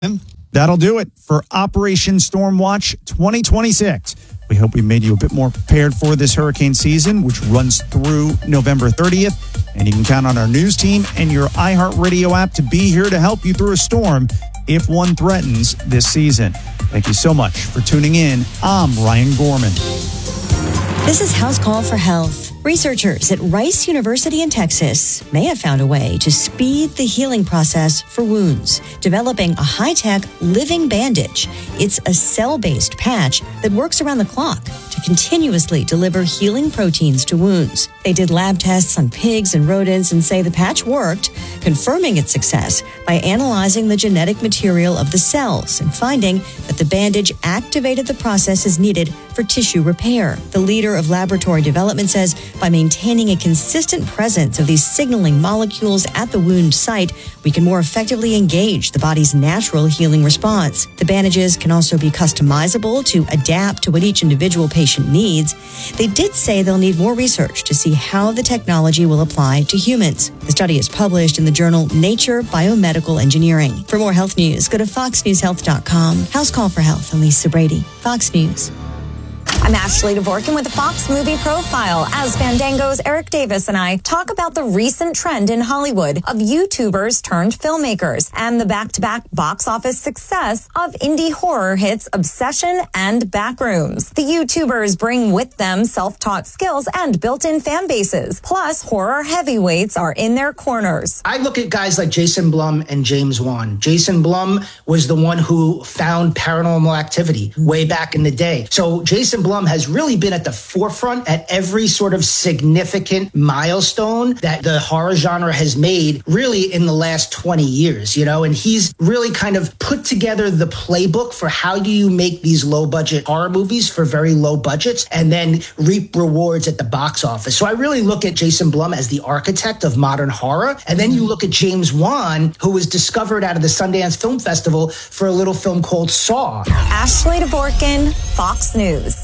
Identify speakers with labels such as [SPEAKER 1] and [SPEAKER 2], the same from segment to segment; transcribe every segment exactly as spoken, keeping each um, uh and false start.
[SPEAKER 1] That'll do it for Operation Stormwatch twenty twenty-six. We hope we made you a bit more prepared for this hurricane season, which runs through November thirtieth. And you can count on our news team and your iHeartRadio app to be here to help you through a storm if one threatens this season. Thank you so much for tuning in. I'm Ryan Gorman.
[SPEAKER 2] This is House Call for Health. Researchers at Rice University in Texas may have found a way to speed the healing process for wounds, developing a high-tech living bandage. It's a cell-based patch that works around the clock to continuously deliver healing proteins to wounds. They did lab tests on pigs and rodents and say the patch worked, confirming its success by analyzing the genetic material of the cells and finding that the bandage activated the processes needed for tissue repair. The leader of laboratory development says by maintaining a consistent presence of these signaling molecules at the wound site, we can more effectively engage the body's natural healing response. The bandages can also be customizable to adapt to what each individual patient needs. They did say they'll need more research to see how the technology will apply to humans. The study is published in the journal Nature Biomedical Engineering. For more health news, go to fox news health dot com. House Call for Health, I'm Lisa Brady, Fox News.
[SPEAKER 3] I'm Ashley Dvorkin with the Fox Movie Profile as Fandango's Eric Davis and I talk about the recent trend in Hollywood of YouTubers turned filmmakers and the back-to-back box office success of indie horror hits Obsession and Backrooms. The YouTubers bring with them self-taught skills and built-in fan bases. Plus, horror heavyweights are in their corners.
[SPEAKER 4] I look at guys like Jason Blum and James Wan. Jason Blum was the one who found Paranormal Activity way back in the day. So Jason Blum has really been at the forefront at every sort of significant milestone that the horror genre has made really in the last twenty years, you know, and he's really kind of put together the playbook for how do you make these low budget horror movies for very low budgets and then reap rewards at the box office. So I really look at Jason Blum as the architect of modern horror. And then you look at James Wan, who was discovered out of the Sundance Film Festival for a little film called Saw.
[SPEAKER 3] Ashley Dvorkin, Fox News.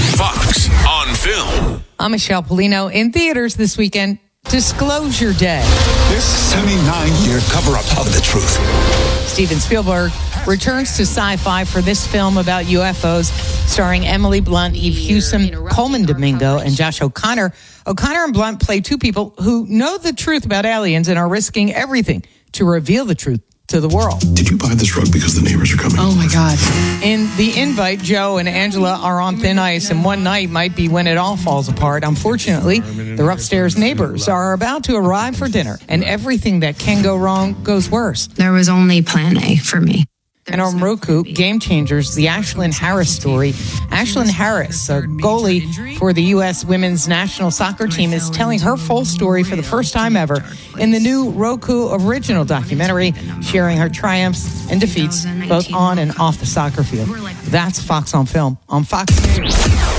[SPEAKER 5] Fox on Film.
[SPEAKER 6] I'm Michelle Polino. In theaters this weekend, Disclosure Day.
[SPEAKER 5] This seventy-nine year cover-up of the truth.
[SPEAKER 6] Steven Spielberg returns to sci-fi for this film about U F Os, starring Emily Blunt, Eve Hewson, Coleman Domingo, and Josh O'Connor. O'Connor and Blunt play two people who know the truth about aliens and are risking everything to reveal the truth to the world.
[SPEAKER 5] Did you buy this rug because the neighbors are coming?
[SPEAKER 6] Oh my God. In the invite, Joe and Angela are on thin ice, and one night might be when it all falls apart. Unfortunately, their upstairs neighbors are about to arrive for dinner, and everything that can go wrong goes worse.
[SPEAKER 7] There was only plan A for me.
[SPEAKER 6] And on Roku, Game Changers, the Ashlyn Harris story. Ashlyn Harris, a goalie for the U S women's national soccer team, is telling her full story for the first time ever in the new Roku original documentary, sharing her triumphs and defeats both on and off the soccer field. That's Fox on Film on Fox News.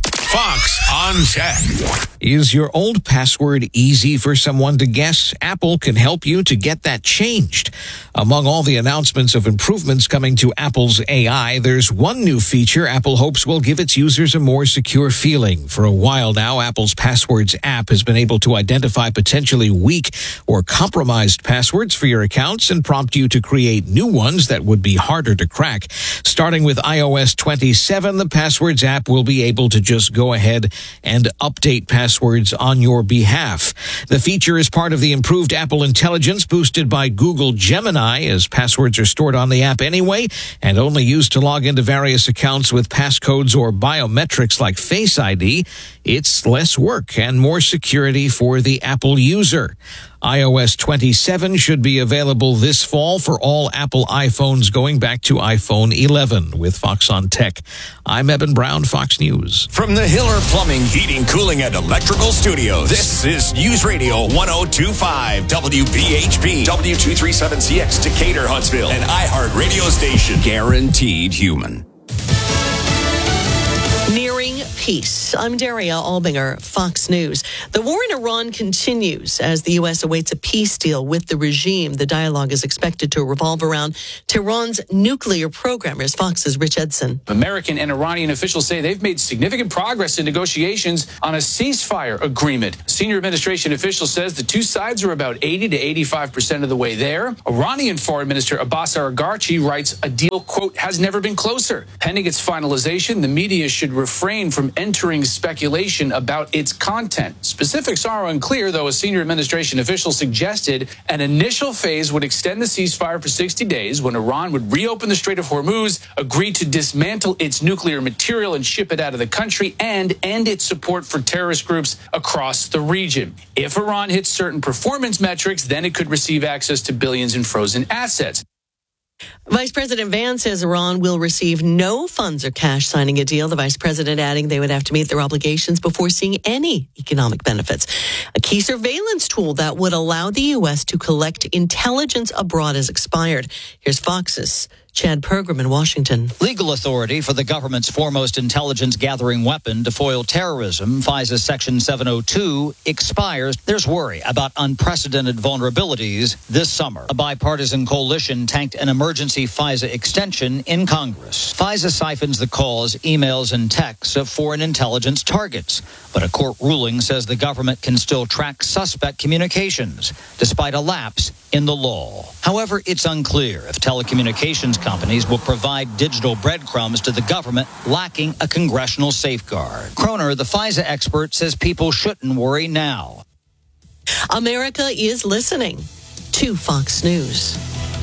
[SPEAKER 5] Fox on Tech. Is your old password easy for someone to guess? Apple can help you to get that changed. Among all the announcements of improvements coming to Apple's A I, there's one new feature Apple hopes will give its users a more secure feeling. For a while now, Apple's Passwords app has been able to identify potentially weak or compromised passwords for your accounts and prompt you to create new ones that would be harder to crack. Starting with i O S twenty-seven, the Passwords app will be able to just go ahead and update passwords Passwords on your behalf. The feature is part of the improved Apple Intelligence boosted by Google Gemini, as passwords are stored on the app anyway and only used to log into various accounts with passcodes or biometrics like Face I D. It's less work and more security for the Apple user. i O S twenty-seven should be available this fall for all Apple iPhones going back to iPhone eleven. With Fox on Tech, I'm Eben Brown, Fox News.
[SPEAKER 8] From the Hiller Plumbing, Heating, Cooling, and Electrical Studios, this is News Radio one oh two point five W B H P, W two thirty-seven C X Decatur, Huntsville, an iHeart radio station. Guaranteed human.
[SPEAKER 9] Nearing peace. eight, I'm Daria Albinger, Fox News. The war in Iran continues as the U S awaits a peace deal with the regime. The dialogue is expected to revolve around Tehran's nuclear program. Here's Fox's Rich Edson.
[SPEAKER 10] American and Iranian officials say they've made significant progress in negotiations on a ceasefire agreement. Senior administration official says the two sides are about eighty to eighty-five percent of the way there. Iranian Foreign Minister Abbas Araghchi writes a deal, quote, has never been closer. Pending its finalization, the media should refrain from entering speculation about its content. Specifics are unclear, though a senior administration official suggested an initial phase would extend the ceasefire for sixty days when Iran would reopen the Strait of Hormuz, agree to dismantle its nuclear material and ship it out of the country, and end its support for terrorist groups across the region. If Iran hits certain performance metrics, then it could receive access to billions in frozen assets.
[SPEAKER 9] Vice President Vance says Iran will receive no funds or cash signing a deal. The vice president adding they would have to meet their obligations before seeing any economic benefits. A key surveillance tool that would allow the U S to collect intelligence abroad has expired. Here's Fox's Chad Pergram in Washington.
[SPEAKER 11] Legal authority for the government's foremost intelligence gathering weapon to foil terrorism, FISA Section seven oh two, expires. There's worry about unprecedented vulnerabilities this summer. A bipartisan coalition tanked an emergency FISA extension in Congress. FISA siphons the calls, emails, and texts of foreign intelligence targets. But a court ruling says the government can still track suspect communications, despite a lapse in the law. However, it's unclear if telecommunications companies will provide digital breadcrumbs to the government lacking a congressional safeguard. Kroner, the FISA expert, says people shouldn't worry now.
[SPEAKER 9] America is listening to Fox News.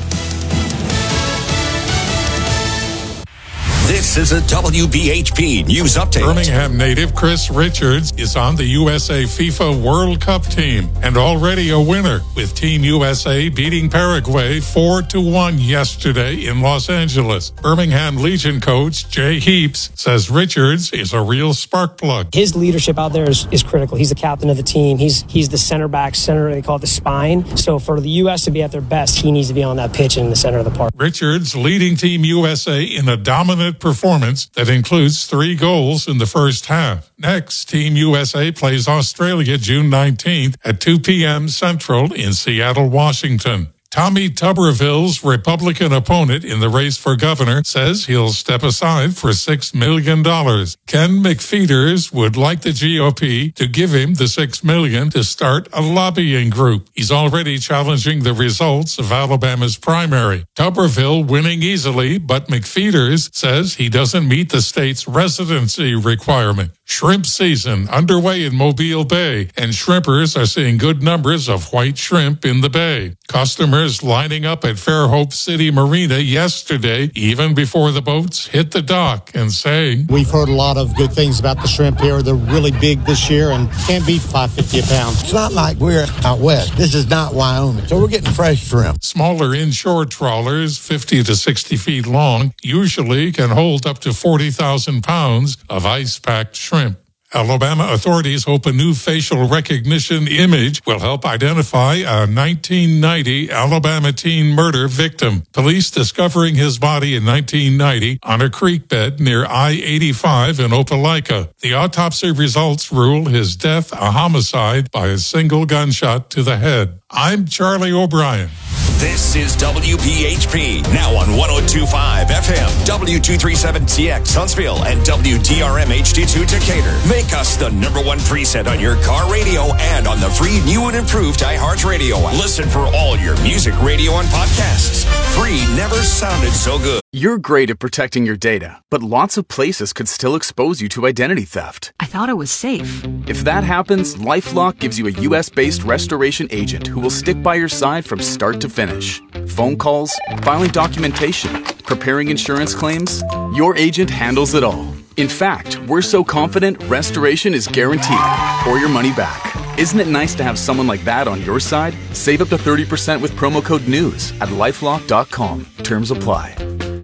[SPEAKER 8] This is a W B H P News Update.
[SPEAKER 12] Birmingham native Chris Richards is on the U S A FIFA World Cup team and already a winner, with Team U S A beating Paraguay four to one yesterday in Los Angeles. Birmingham Legion coach Jay Heaps says Richards is a real spark plug.
[SPEAKER 13] His leadership out there is, is critical. He's the captain of the team. He's he's the center back, center, they call it the spine. So for the U S to be at their best, he needs to be on that pitch in the center of the park.
[SPEAKER 12] Richards leading Team U S A in a dominant performance that includes three goals in the first half. Next, Team U S A plays Australia June nineteenth at two p.m. Central in Seattle, Washington. Tommy Tuberville's Republican opponent in the race for governor says he'll step aside for six million dollars. Ken McFeeters would like the G O P to give him the six million dollars to start a lobbying group. He's already challenging the results of Alabama's primary. Tuberville winning easily, but McFeeters says he doesn't meet the state's residency requirement. Shrimp season underway in Mobile Bay, and shrimpers are seeing good numbers of white shrimp in the bay. Customers lining up at Fairhope City Marina yesterday, even before the boats hit the dock, and saying,
[SPEAKER 14] "We've heard a lot of good things about the shrimp here. They're really big this year and can't beat five fifty a pound.
[SPEAKER 15] It's not like we're out west. This is not Wyoming, so we're getting fresh shrimp."
[SPEAKER 12] Smaller inshore trawlers, fifty to sixty feet long, usually can hold up to forty thousand pounds of ice-packed shrimp. Alabama authorities hope a new facial recognition image will help identify a nineteen ninety Alabama teen murder victim. Police discovering his body in nineteen ninety on a creek bed near I eighty-five in Opelika. The autopsy results rule his death a homicide by a single gunshot to the head. I'm Charlie O'Brien.
[SPEAKER 8] This is W B H P, now on one oh two point five F M, W two thirty-seven T X Huntsville, and W D R M H D two Decatur. Make us the number one preset on your car radio and on the free new and improved iHeartRadio app. Listen for all your music, radio, and podcasts. Free never sounded so good.
[SPEAKER 16] You're great at protecting your data, but lots of places could still expose you to identity theft.
[SPEAKER 17] I thought it was safe.
[SPEAKER 16] If that happens, LifeLock gives you a U S-based restoration agent who will stick by your side from start to finish. Phone calls, filing documentation, preparing insurance claims, your agent handles it all. In fact, we're so confident restoration is guaranteed or your money back. Isn't it nice to have someone like that on your side? Save up to thirty percent with promo code NEWS at LifeLock dot com. Terms apply.
[SPEAKER 18] This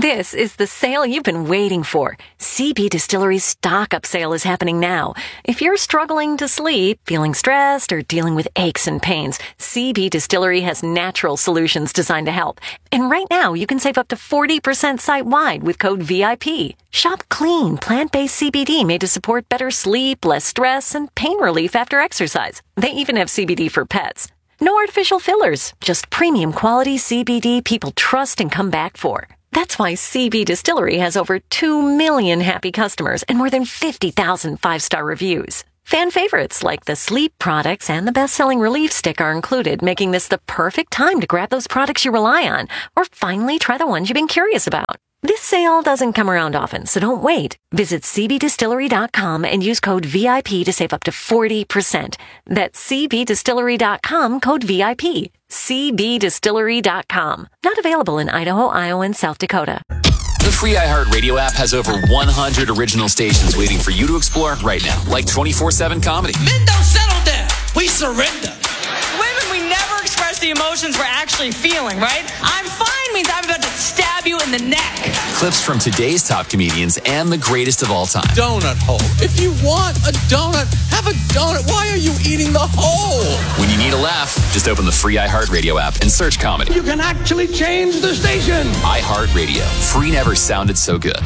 [SPEAKER 17] This is the sale you've been waiting for. C B Distillery's Stock Up sale is happening now. If you're struggling to sleep, feeling stressed, or dealing with aches and pains, C B Distillery has natural solutions designed to help. And right now, you can save up to forty percent site-wide with code V I P. Shop clean, plant-based C B D made to support better sleep, less stress, and pain relief after exercise. They even have C B D for pets. No artificial fillers, just premium quality C B D people trust and come back for. That's why C B Distillery has over two million happy customers and more than fifty thousand five-star reviews. Fan favorites like the sleep products and the best-selling Relief Stick are included, making this the perfect time to grab those products you rely on or finally try the ones you've been curious about. This sale doesn't come around often, so don't wait. Visit C B distillery dot com and use code V I P to save up to forty percent. That's C B distillery dot com, code V I P. C B distillery dot com. Not available in Idaho, Iowa, and South Dakota.
[SPEAKER 18] The free iHeartRadio app has over one hundred original stations waiting for you to explore right now, like twenty-four seven comedy.
[SPEAKER 19] Men don't settle down. We surrender. Women, we never express the emotions we're actually feeling, right? I'm fine means I'm about to stab you in the neck.
[SPEAKER 18] Clips from today's top comedians and the greatest of all time.
[SPEAKER 19] Donut hole. If you want a donut, have a donut. Why are you eating the hole?
[SPEAKER 18] When you need a laugh, just open the free iHeartRadio app and search comedy.
[SPEAKER 19] You can actually change the station.
[SPEAKER 18] iHeartRadio. Free never sounded so good.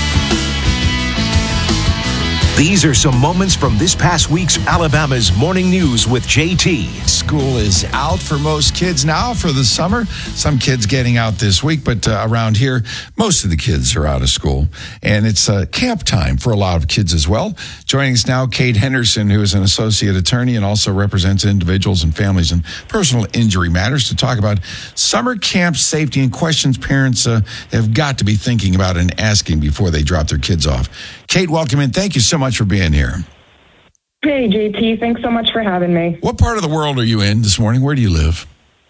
[SPEAKER 20] These are some moments from this past week's Alabama's Morning News with J T.
[SPEAKER 21] School is out for most kids now for the summer. Some kids getting out this week, but uh, around here, most of the kids are out of school. And it's uh, camp time for a lot of kids as well. Joining us now, Kate Henderson, who is an associate attorney and also represents individuals and families in personal injury matters, to talk about summer camp safety and questions parents uh, have got to be thinking about and asking before they drop their kids off. Kate, welcome in. Thank you so much for being here.
[SPEAKER 22] Hey, J T. Thanks so much for having me.
[SPEAKER 21] What part of the world are you in this morning? Where do you live?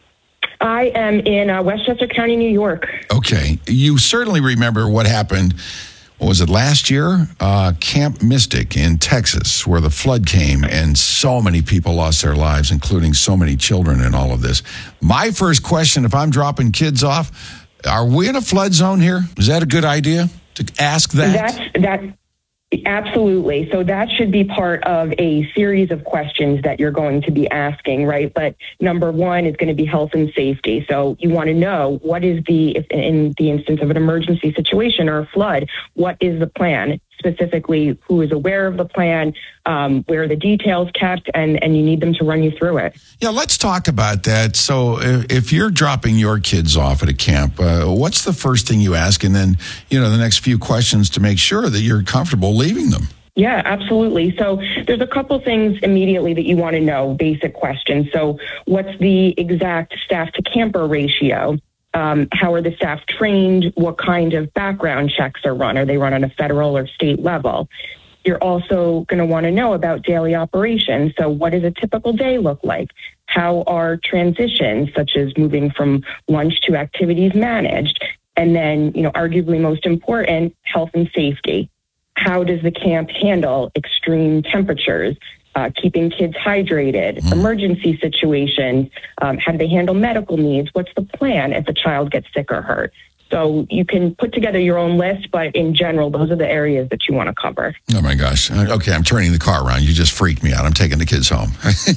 [SPEAKER 22] I am in uh, Westchester County, New York.
[SPEAKER 21] Okay. You certainly remember what happened, what was it, last year? Uh, Camp Mystic in Texas, where the flood came and so many people lost their lives, including so many children in all of this. My first question, if I'm dropping kids off, are we in a flood zone here? Is that a good idea to ask that?
[SPEAKER 22] That's, that, absolutely. So that should be part of a series of questions that you're going to be asking, right? But number one is going to be health and safety. So you want to know what is the, if in the instance of an emergency situation or a flood, what is the plan? Specifically, who is aware of the plan, um, where are the details kept, and, and you need them to run you through it.
[SPEAKER 21] Yeah, let's talk about that. So if you're dropping your kids off at a camp, uh, what's the first thing you ask? And then, you know, the next few questions to make sure that you're comfortable leaving them.
[SPEAKER 22] Yeah, absolutely. So there's a couple things immediately that you want to know, basic questions. So what's the exact staff to camper ratio? Um, how are the staff trained? What kind of background checks are run? Are they run on a federal or state level? You're also going to want to know about daily operations. So what does a typical day look like? How are transitions, such as moving from lunch to activities, managed? And then, you know, arguably most important, health and safety. How does the camp handle extreme temperatures? Uh, keeping kids hydrated, mm. emergency situations, um, how do they handle medical needs? What's the plan if a child gets sick or hurt? So you can put together your own list, but in general, those are the areas that you want to cover.
[SPEAKER 21] Oh, my gosh. Okay, I'm turning the car around. You just freaked me out. I'm taking the kids home.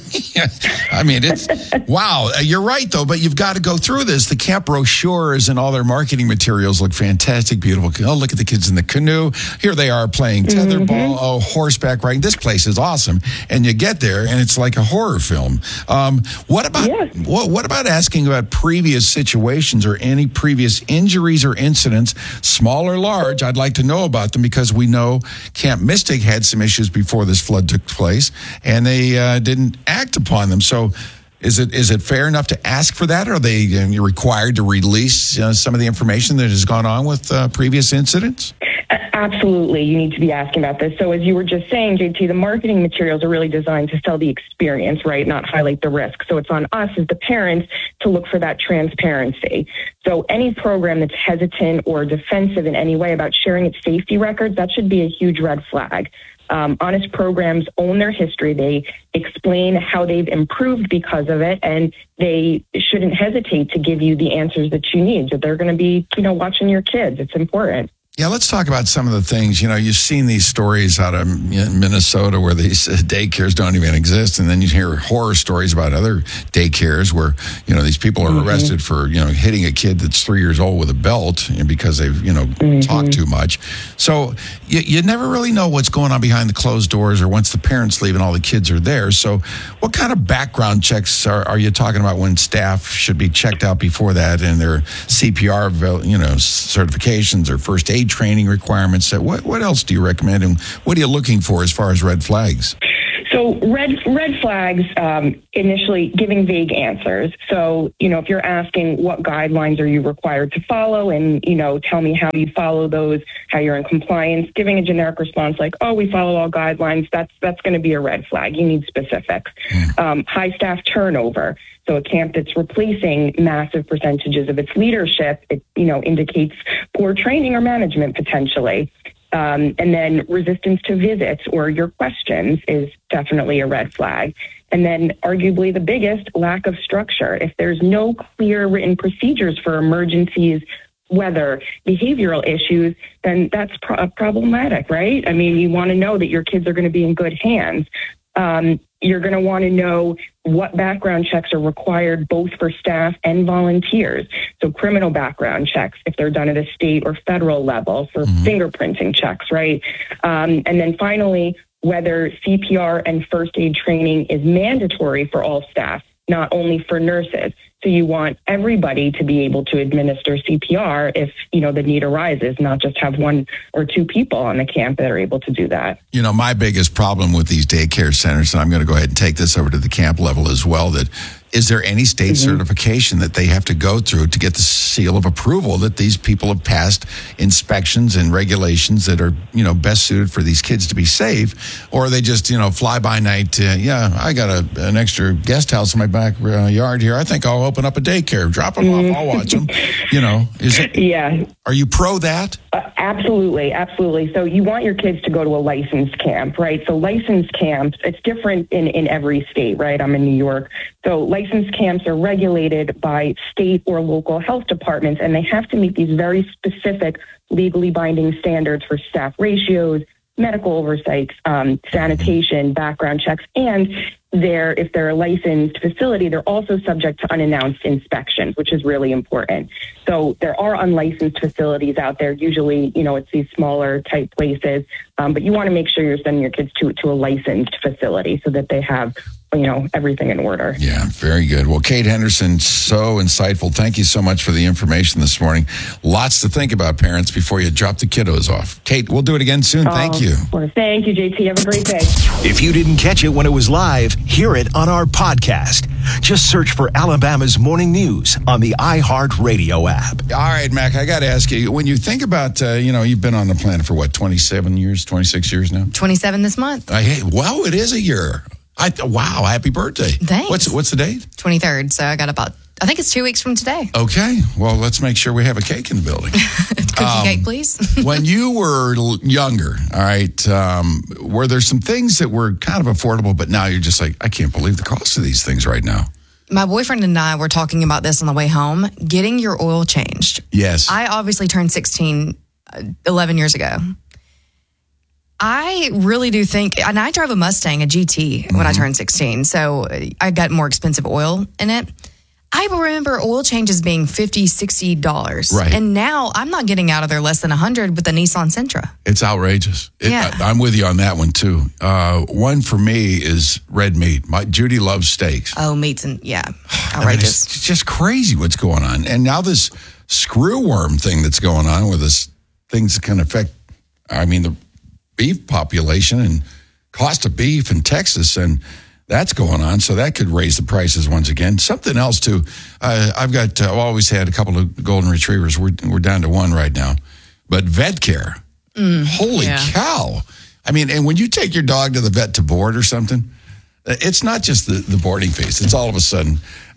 [SPEAKER 21] I mean, it's, wow. You're right, though, but you've got to go through this. The camp brochures and all their marketing materials look fantastic, beautiful. Oh, look at the kids in the canoe. Here they are playing tetherball, mm-hmm. oh, horseback riding. This place is awesome. And you get there, and it's like a horror film. Um, what about yeah. what, what about asking about previous situations or any previous injuries or incidents, small or large? I'd like to know about them because we know Camp Mystic had some issues before this flood took place, and they uh, didn't act upon them. So is it is it fair enough to ask for that? Or are they uh, required to release uh, some of the information that has gone on with uh, previous incidents?
[SPEAKER 22] Absolutely. You need to be asking about this. So as you were just saying, J T, the marketing materials are really designed to sell the experience, right? Not highlight the risk. So it's on us as the parents to look for that transparency. So any program that's hesitant or defensive in any way about sharing its safety records, that should be a huge red flag. Um, honest programs own their history. They explain how they've improved because of it, and they shouldn't hesitate to give you the answers that you need. So they're going to be, you know, watching your kids. It's important.
[SPEAKER 21] Yeah, let's talk about some of the things. You know, you've seen these stories out of Minnesota where these daycares don't even exist, and then you hear horror stories about other daycares where, you know, these people are mm-hmm. arrested for, you know, hitting a kid that's three years old with a belt because they've, you know, mm-hmm. talked too much. So you, you never really know what's going on behind the closed doors or once the parents leave and all the kids are there. So what kind of background checks are, are you talking about when staff should be checked out before that and their C P R, you know, certifications or first aid training requirements? What what else do you recommend, and what are you looking for as far as red flags?
[SPEAKER 22] So red red flags, um, initially giving vague answers. So, you know, if you're asking what guidelines are you required to follow and, you know, tell me how you follow those, how you're in compliance, giving a generic response like, oh, we follow all guidelines, that's that's going to be a red flag. You need specifics. Mm. Um, high staff turnover. So a camp that's replacing massive percentages of its leadership, it, you know, indicates poor training or management potentially. Um, and then resistance to visits or your questions is definitely a red flag. And then arguably the biggest, lack of structure. If there's no clear written procedures for emergencies, weather, behavioral issues, then that's pro- problematic, right? I mean, you want to know that your kids are going to be in good hands. Um, you're going to want to know what background checks are required both for staff and volunteers. So criminal background checks, if they're done at a state or federal level, for mm-hmm. fingerprinting checks, right? Um, and then finally, whether C P R and first aid training is mandatory for all staff, not only for nurses. So you want everybody to be able to administer C P R if, you know, the need arises, not just have one or two people on the camp that are able to do that.
[SPEAKER 21] You know, my biggest problem with these daycare centers, and I'm going to go ahead and take this over to the camp level as well, that is there any state mm-hmm. certification that they have to go through to get the seal of approval that these people have passed inspections and regulations that are, you know, best suited for these kids to be safe? Or are they just, you know, fly by night, uh, yeah, I got a, an extra guest house in my backyard here. I think I'll open up a daycare, drop them mm-hmm. off, I'll watch them. You know, is it?
[SPEAKER 22] Yeah.
[SPEAKER 21] Are you pro that?
[SPEAKER 22] Uh, absolutely, absolutely. So you want your kids to go to a licensed camp, right? So licensed camps, it's different in, in every state, right? I'm in New York. So licensed camps are regulated by state or local health departments, and they have to meet these very specific legally binding standards for staff ratios, medical oversights, um, sanitation, background checks, and they're, if they're a licensed facility, they're also subject to unannounced inspections, which is really important. So there are unlicensed facilities out there. Usually, you know, it's these smaller type places, um, but you want to make sure you're sending your kids to, to a licensed facility so that they have, you know, everything in order.
[SPEAKER 21] Yeah, very good. Well, Kate Henderson, so insightful. Thank you so much for the information this morning. Lots to think about, parents, before you drop the kiddos off. Kate, we'll do it again soon. Thank
[SPEAKER 22] oh,
[SPEAKER 21] you.
[SPEAKER 22] Thank you, J T. Have a great day.
[SPEAKER 20] If you didn't catch it when it was live, hear it on our podcast. Just search for Alabama's Morning News on the iHeartRadio app.
[SPEAKER 21] All right, Mac, I got to ask you, when you think about, uh, you know, you've been on the planet for what, twenty-seven years, twenty-six years now?
[SPEAKER 1] twenty-seven this month.
[SPEAKER 21] Uh, hey, wow, it is a year. I wow, happy birthday.
[SPEAKER 1] Thanks.
[SPEAKER 21] What's what's the date?
[SPEAKER 1] twenty-third, so I got about, I think it's two weeks from today.
[SPEAKER 21] Okay, well, let's make sure we have a cake in the building.
[SPEAKER 1] Cookie um, cake, please.
[SPEAKER 21] When you were younger, all right, um, were there some things that were kind of affordable, but now you're just like, I can't believe the cost of these things right now?
[SPEAKER 1] My boyfriend and I were talking about this on the way home, getting your oil changed.
[SPEAKER 21] Yes.
[SPEAKER 1] I obviously turned sixteen uh, eleven years ago. I really do think, and I drove a Mustang, a G T, mm-hmm. when I turned sixteen, so I got more expensive oil in it. I remember oil changes being fifty dollars, sixty dollars.
[SPEAKER 21] Right.
[SPEAKER 1] And now I'm not getting out of there less than one hundred dollars with the Nissan Sentra.
[SPEAKER 21] It's outrageous. It,
[SPEAKER 1] yeah.
[SPEAKER 21] I, I'm with you on that one, too. Uh, one for me is red meat. My Judy loves steaks.
[SPEAKER 1] Oh, meats and, yeah, outrageous.
[SPEAKER 21] I mean, it's just crazy what's going on. And now this screw worm thing that's going on with this, things that can affect, I mean, the beef population and cost of beef in Texas, and that's going on. So that could raise the prices once again. Something else too. Uh, I've got. Uh, I've always had a couple of golden retrievers. We're we're down to one right now. But vet care. Mm, holy yeah. cow! I mean, and when you take your dog to the vet to board or something, it's not just the, the boarding fees. It's all of a sudden,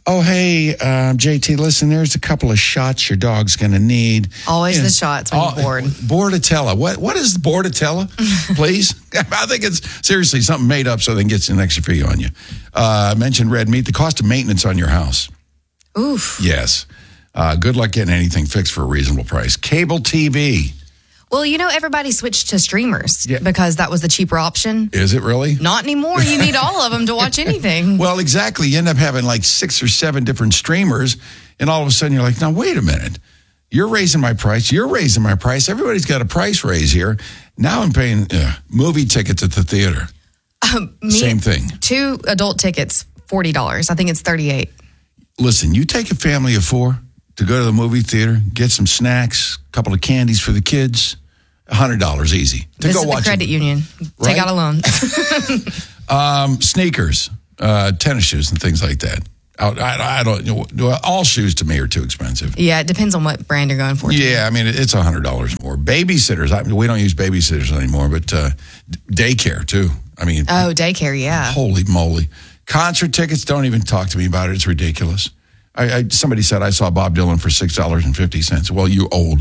[SPEAKER 21] oh, hey, um, J T, listen, there's a couple of shots your dog's going to need.
[SPEAKER 1] Always
[SPEAKER 21] You know,
[SPEAKER 1] the shots when
[SPEAKER 21] oh,
[SPEAKER 1] you're bored.
[SPEAKER 21] Bordetella. What, what is Bordetella, please? I think it's seriously something made up so they can get an extra fee on you. Uh, I mentioned red meat, the cost of maintenance on your house.
[SPEAKER 1] Oof.
[SPEAKER 21] Yes. Uh, good luck getting anything fixed for a reasonable price. Cable T V.
[SPEAKER 1] Well, you know, everybody switched to streamers
[SPEAKER 21] Yeah.
[SPEAKER 1] because that was the cheaper option.
[SPEAKER 21] Is it really?
[SPEAKER 1] Not anymore. You need all of them to watch anything.
[SPEAKER 21] Well, exactly. You end up having like six or seven different streamers, and all of a sudden you're like, now, wait a minute. You're raising my price. You're raising my price. Everybody's got a price raise here. Now I'm paying uh, movie tickets at the theater.
[SPEAKER 1] Um, me,
[SPEAKER 21] Same thing.
[SPEAKER 1] Two adult tickets, forty dollars. I think it's thirty-eight dollars.
[SPEAKER 21] Listen, you take a family of four to go to the movie theater, get some snacks, a couple of candies for the kids, one hundred dollars easy. To
[SPEAKER 1] Visit
[SPEAKER 21] go watch
[SPEAKER 1] the credit
[SPEAKER 21] it.
[SPEAKER 1] union.
[SPEAKER 21] Right?
[SPEAKER 1] Take out a loan.
[SPEAKER 21] Um, sneakers, uh, tennis shoes, and things like that. I, I, I don't. You know, all shoes to me are too expensive.
[SPEAKER 1] Yeah, it depends on what brand you're going for.
[SPEAKER 21] Yeah, I mean it's a hundred dollars more. Babysitters, I, we don't use babysitters anymore, but uh, daycare too. I mean,
[SPEAKER 1] Oh, daycare, yeah.
[SPEAKER 21] holy moly! Concert tickets, don't even talk to me about it. It's ridiculous. I, I, somebody said I saw Bob Dylan for six dollars and fifty cents. Well, you old.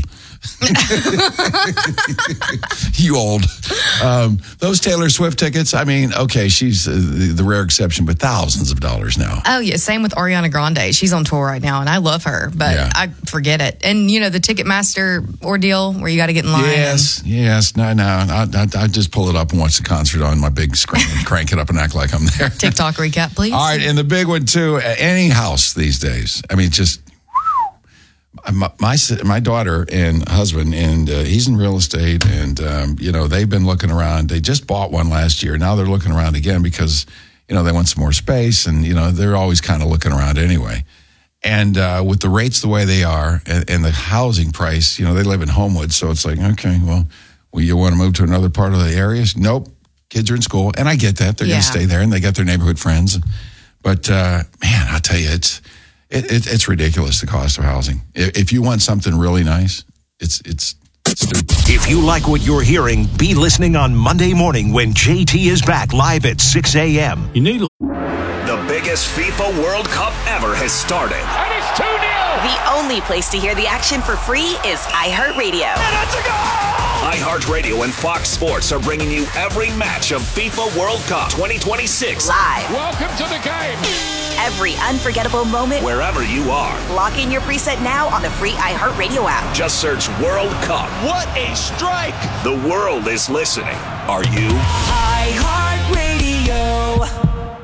[SPEAKER 21] You old. Um, those Taylor Swift tickets, I mean, okay, she's uh, the, the rare exception, but thousands of dollars now.
[SPEAKER 1] Oh, yeah. Same with Ariana Grande. She's on tour right now, and I love her, but
[SPEAKER 21] Yeah.
[SPEAKER 1] I forget it. And, you know, the Ticketmaster ordeal where you got to get in line.
[SPEAKER 21] Yes, yes. No, no. I, I, I just pull it up and watch the concert on my big screen and crank it up and act like I'm there.
[SPEAKER 1] TikTok recap, please.
[SPEAKER 21] All right, and the big one, too, any house these days. I mean, just my my, my daughter and husband, and uh, he's in real estate, and, um, you know, they've been looking around. They just bought one last year. Now they're looking around again because, you know, they want some more space, and, you know, they're always kind of looking around anyway. And uh, with the rates the way they are and, and the housing price, you know, they live in Homewood, so it's like, okay, well, well, you want to move to another part of the area? Nope. Kids are in school, and I get that. They're
[SPEAKER 1] Yeah.
[SPEAKER 21] going to stay there, and they got their neighborhood friends. But, uh, man, I'll tell you, it's it, it, it's ridiculous, the cost of housing. If, if you want something really nice, it's it's stupid.
[SPEAKER 20] If you like what you're hearing, be listening on Monday morning when J T is back live at six a.m.
[SPEAKER 2] You need
[SPEAKER 8] The biggest FIFA World Cup ever has started.
[SPEAKER 2] And it's two nil.
[SPEAKER 4] The only place to hear the action for free is iHeartRadio.
[SPEAKER 8] iHeartRadio and Fox Sports are bringing you every match of FIFA World Cup twenty twenty-six.
[SPEAKER 4] Live.
[SPEAKER 2] Welcome to the game.
[SPEAKER 4] Every unforgettable moment.
[SPEAKER 8] Wherever you are.
[SPEAKER 4] Lock in your preset now on the free iHeartRadio app.
[SPEAKER 8] Just search World Cup.
[SPEAKER 2] What a strike.
[SPEAKER 8] The world is listening. Are you?
[SPEAKER 4] iHeartRadio.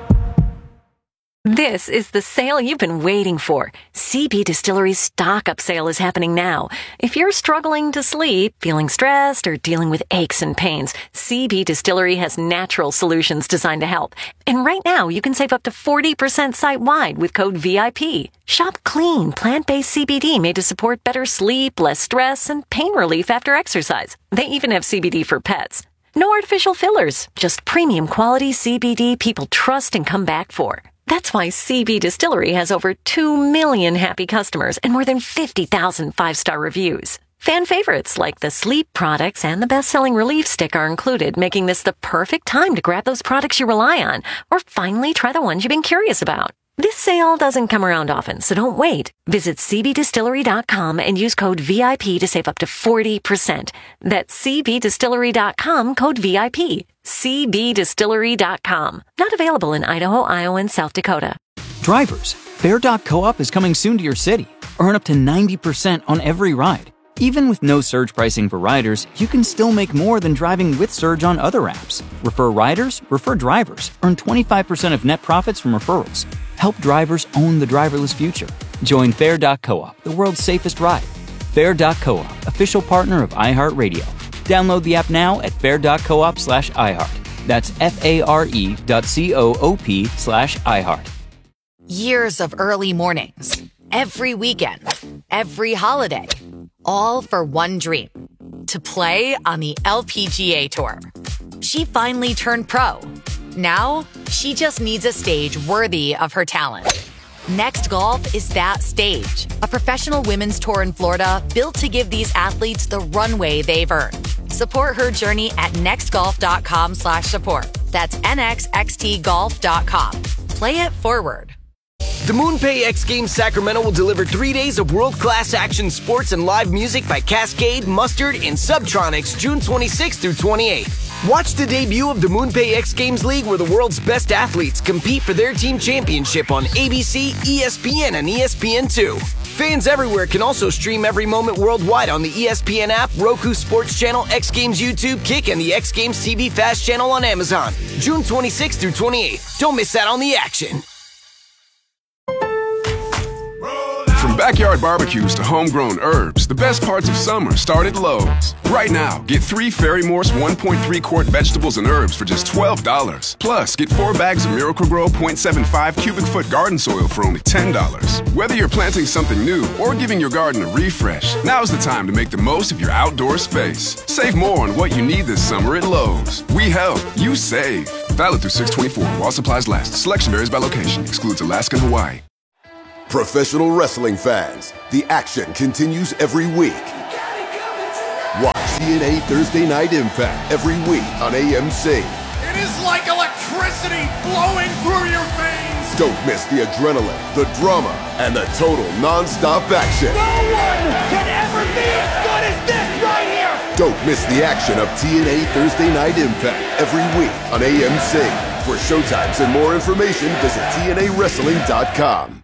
[SPEAKER 17] This is the sale you've been waiting for. C B Distillery's stock-up sale is happening now. If you're struggling to sleep, feeling stressed, or dealing with aches and pains, C B Distillery has natural solutions designed to help. And right now, you can save up to forty percent site-wide with code V I P. Shop clean, plant-based C B D made to support better sleep, less stress, and pain relief after exercise. They even have C B D for pets. No artificial fillers, just premium quality C B D people trust and come back for. That's why C B Distillery has over two million happy customers and more than fifty thousand five-star reviews. Fan favorites like the sleep products and the best-selling Relief Stick are included, making this the perfect time to grab those products you rely on or finally try the ones you've been curious about. This sale doesn't come around often, so don't wait. Visit c b distillery dot com and use code V I P to save up to forty percent. That's c b distillery dot com, code V I P. c b distillery dot com. Not available in Idaho, Iowa, and South Dakota.
[SPEAKER 23] Drivers, Fair dot Co-op is coming soon to your city. Earn up to ninety percent on every ride. Even with no surge pricing for riders, you can still make more than driving with Surge on other apps. Refer riders, refer drivers. Earn twenty-five percent of net profits from referrals. Help drivers own the driverless future. Join Fair dot Co-op, the world's safest ride. Fair dot Co-op, official partner of iHeartRadio. Download the app now at fair dot coop slash iHeart. That's F-A-R-E dot C-O-O-P slash iHeart.
[SPEAKER 24] Years of early mornings, every weekend, every holiday, all for one dream, to play on the L P G A Tour. She finally turned pro. Now, she just needs a stage worthy of her talent. Next Golf is that stage, a professional women's tour in Florida built to give these athletes the runway they've earned. Support her journey at nextgolf.com slash support. That's N X X T golf dot com. Play it forward.
[SPEAKER 3] The MoonPay X Games Sacramento will deliver three days of world-class action sports and live music by Cascade, Mustard, and Subtronics June twenty-sixth through twenty-eighth. Watch the debut of the MoonPay X Games League, where the world's best athletes compete for their team championship on A B C, E S P N, and E S P N two. Fans everywhere can also stream every moment worldwide on the E S P N app, Roku Sports Channel, X Games YouTube, Kick, and the X Games T V Fast channel on Amazon. June twenty-sixth through twenty-eighth. Don't miss out on the action.
[SPEAKER 5] From backyard barbecues to homegrown herbs, the best parts of summer start at Lowe's. Right now, get three Ferry Morse one point three quart vegetables and herbs for just twelve dollars. Plus, get four bags of Miracle-Gro point seven five cubic foot garden soil for only ten dollars. Whether you're planting something new or giving your garden a refresh, now's the time to make the most of your outdoor space. Save more on what you need this summer at Lowe's. We help, you save. Valid through six twenty-four while supplies last. Selection varies by location. Excludes Alaska and Hawaii.
[SPEAKER 6] Professional wrestling fans, the action continues every week. Watch T N A Thursday Night Impact every week on A M C.
[SPEAKER 2] It is like electricity flowing through your veins.
[SPEAKER 6] Don't miss the adrenaline, the drama, and the total non-stop action.
[SPEAKER 2] No one can ever be as good as this right here.
[SPEAKER 6] Don't miss the action of T N A Thursday Night Impact every week on A M C. For showtimes and more information, visit T N A wrestling dot com.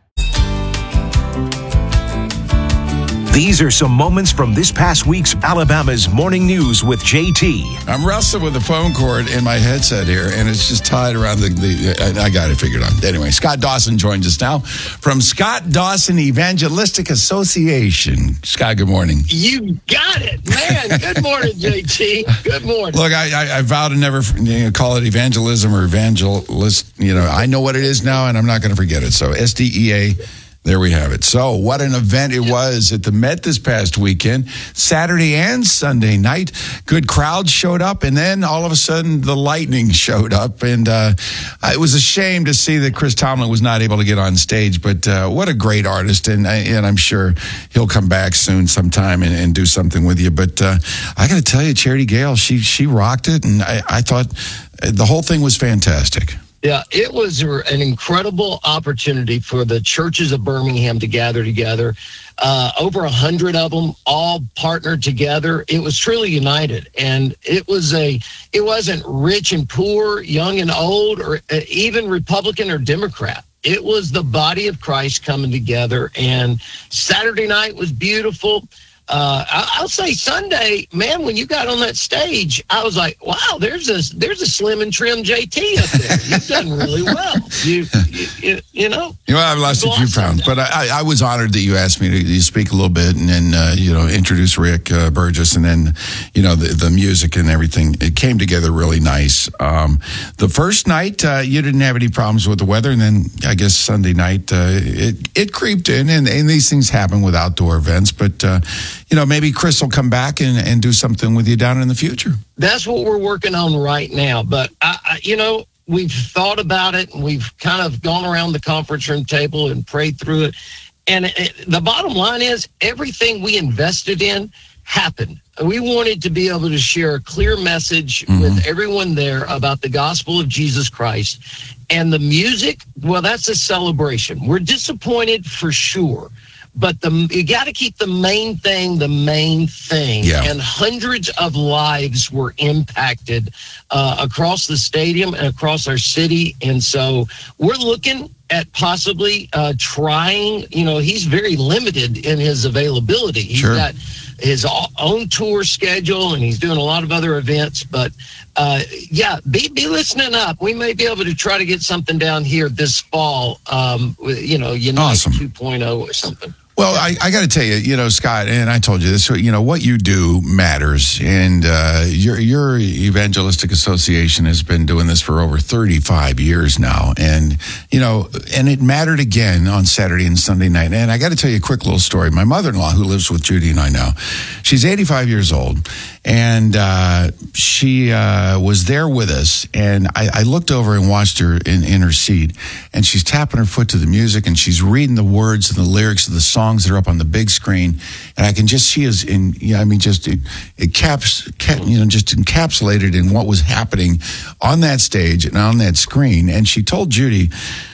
[SPEAKER 20] These are some moments from this past week's Alabama's Morning News with J T.
[SPEAKER 21] I'm wrestling with the phone cord in my headset here, and it's just tied around the, the I, I got it figured out. Anyway, Scott Dawson joins us now from Scott Dawson Evangelistic Association. Scott, good morning.
[SPEAKER 7] You got it, man. Good morning, J T. Good morning.
[SPEAKER 21] Look, I, I, I vow to never you know, call it evangelism or evangelist. You know, I know what it is now, and I'm not going to forget it. So S D E A. There we have it. So what an event it was at the Met this past weekend, Saturday and Sunday night. Good crowds showed up, and then all of a sudden the lightning showed up, and uh, it was a shame to see that Chris Tomlin was not able to get on stage, but uh, what a great artist, and, and I'm sure he'll come back soon sometime and, and do something with you. But uh, I got to tell you, Charity Gale, she, she rocked it, and I, I thought the whole thing was fantastic.
[SPEAKER 7] Yeah, it was an incredible opportunity for the churches of Birmingham to gather together. Uh, over a hundred of them all partnered together. It was truly united, and it was a. It wasn't rich and poor, young and old, or even Republican or Democrat. It was the body of Christ coming together, and Saturday night was beautiful. Uh, I'll say Sunday, man, when you got on that stage, I was like, wow, there's a there's a slim and trim J T up there. You've done really well. You, you, you know?
[SPEAKER 21] You know, I've lost a few pounds, but I, I was honored that you asked me to speak a little bit and then, uh, you know, introduce Rick uh, Burgess and then, you know, the, the music and everything. It came together really nice. Um, the first night, uh, you didn't have any problems with the weather. And then I guess Sunday night, uh, it, it creeped in, and, and these things happen with outdoor events, but, uh, you know, maybe Chris will come back and, and do something with you down in the future.
[SPEAKER 7] That's what we're working on right now. But, I, I, you know, we've thought about it, and we've kind of gone around the conference room table and prayed through it. And it, the bottom line is everything we invested in happened. We wanted to be able to share a clear message mm-hmm. with everyone there about the gospel of Jesus Christ. And the music, well, that's a celebration. We're disappointed for sure. But the, you got to keep the main thing the main thing. Yeah. And hundreds of lives were impacted uh, across the stadium and across our city. And so we're looking at possibly uh, trying, you know, he's very limited in his availability. He's sure. got his own tour schedule, and he's doing a lot of other events. But, uh, yeah, be, be listening up. We may be able to try to get something down here this fall, um, you know, Unite awesome. two point oh or something.
[SPEAKER 21] Well, I, I got to tell you, you know, Scott, and I told you this, you know, what you do matters. And uh, your your Evangelistic Association has been doing this for over thirty-five years now. And, you know, and it mattered again on Saturday and Sunday night. And I got to tell you a quick little story. My mother-in-law, who lives with Judy and I now, she's eighty-five years old. And uh, she uh, was there with us. And I, I looked over and watched her in, in her seat. And she's tapping her foot to the music, and she's reading the words and the lyrics of the song that are up on the big screen, and I can just see us in, yeah, I mean, just it, it caps, cap, you know, just encapsulated in what was happening on that stage and on that screen. And she told Judy,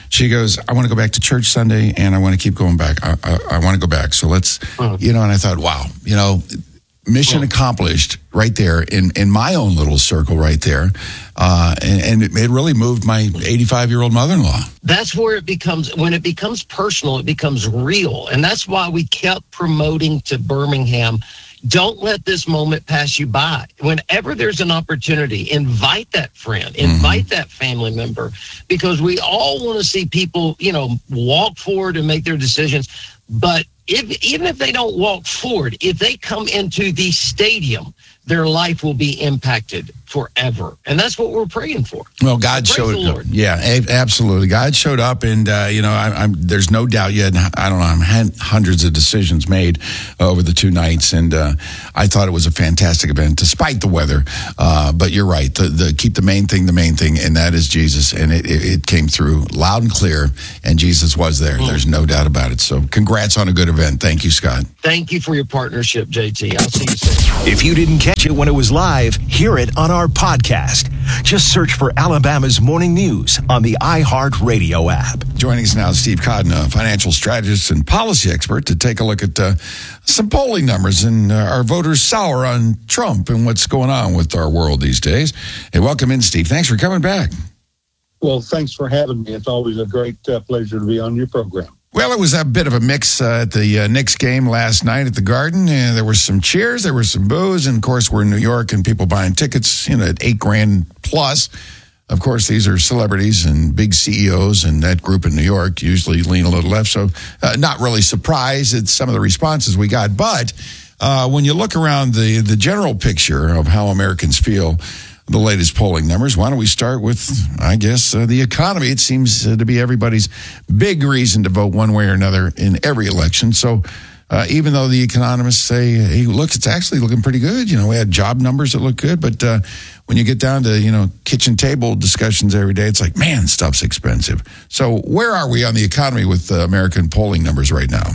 [SPEAKER 21] She goes, I want to go back to church Sunday, and I want to keep going back. I, I, I want to go back. So let's, uh-huh. you know, and I thought, wow, you know, mission uh-huh. accomplished right there in, in my own little circle right there. Uh, and and it, it really moved my eighty-five-year-old mother-in-law.
[SPEAKER 7] That's where it becomes, when it becomes personal, it becomes real. And that's why we kept promoting to Birmingham. Don't let this moment pass you by. Whenever there's an opportunity, invite that friend, invite mm-hmm. that family member, because we all want to see people, you know, walk forward and make their decisions. But if, even if they don't walk forward, if they come into the stadium, their life will be impacted forever. And that's what we're praying for.
[SPEAKER 21] Well, God
[SPEAKER 7] so
[SPEAKER 21] showed
[SPEAKER 7] up.
[SPEAKER 21] Yeah, a- absolutely. God showed up, and, uh, you know, I, I'm, there's no doubt yet. I don't know, I'm had hundreds of decisions made uh, over the two nights, and uh, I thought it was a fantastic event, despite the weather. Uh, but you're right. The, the keep the main thing the main thing, and that is Jesus. And it, it, it came through loud and clear, and Jesus was there. Mm. There's no doubt about it. So congrats on a good event. Thank you, Scott.
[SPEAKER 7] Thank you for your partnership, J T. I'll see you soon.
[SPEAKER 20] If you didn't catch it when it was live, hear it on our podcast. Just search for Alabama's Morning News on the iHeartRadio app.
[SPEAKER 21] Joining us now is Steve Cotton, a financial strategist and policy expert, to take a look at uh, some polling numbers and uh, our voters sour on Trump and what's going on with our world these days. Hey, welcome in, Steve. Thanks for coming back.
[SPEAKER 9] Well, thanks for having me. It's always a great uh, pleasure to be on your program.
[SPEAKER 21] Well, it was a bit of a mix uh, at the uh, Knicks game last night at the Garden. Uh, there were some cheers, there were some boos, and of course we're in New York and people buying tickets, you know, at eight grand plus. Of course, these are celebrities and big C E Os, and that group in New York usually lean a little left. So uh, not really surprised at some of the responses we got. But uh, when you look around the, the general picture of how Americans feel, the latest polling numbers. Why don't we start with, I guess, uh, the economy? It seems uh, to be everybody's big reason to vote one way or another in every election. So uh, even though the economists say, hey, look, it's actually looking pretty good. You know, we had job numbers that look good. But uh, when you get down to, you know, kitchen table discussions every day, it's like, man, stuff's expensive. So where are we on the economy with uh, American polling numbers right now?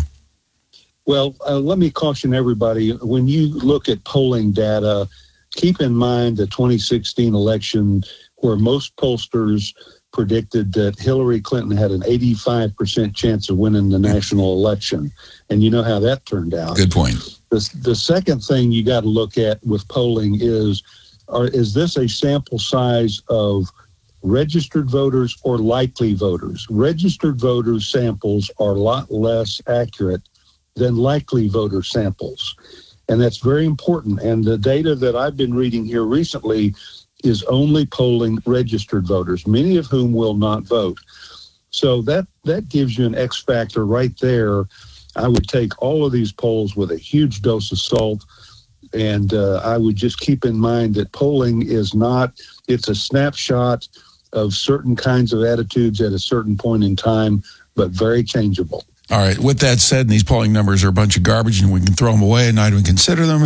[SPEAKER 9] Well, uh, let me caution everybody. When you look at polling data, keep in mind the twenty sixteen election where most pollsters predicted that Hillary Clinton had an eighty-five percent chance of winning the national election. And you know how that turned out.
[SPEAKER 21] Good point.
[SPEAKER 9] The, the second thing you got to look at with polling is, are, is this a sample size of registered voters or likely voters? Registered voters samples are a lot less accurate than likely voter samples. And that's very important. And the data that I've been reading here recently is only polling registered voters, many of whom will not vote. So that, that gives you an X factor right there. I would take all of these polls with a huge dose of salt. And uh, I would just keep in mind that polling is not, it's a snapshot of certain kinds of attitudes at a certain point in time, but very changeable.
[SPEAKER 21] All right. With that said, these polling numbers are a bunch of garbage, and we can throw them away and not even consider them.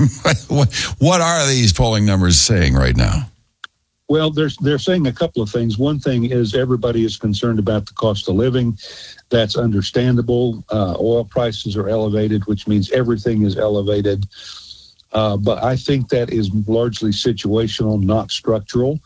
[SPEAKER 21] What are these polling numbers saying right now?
[SPEAKER 9] Well, they're, they're saying a couple of things. One thing is everybody is concerned about the cost of living. That's understandable. Uh, oil prices are elevated, which means everything is elevated. Uh, but I think that is largely situational, not structural.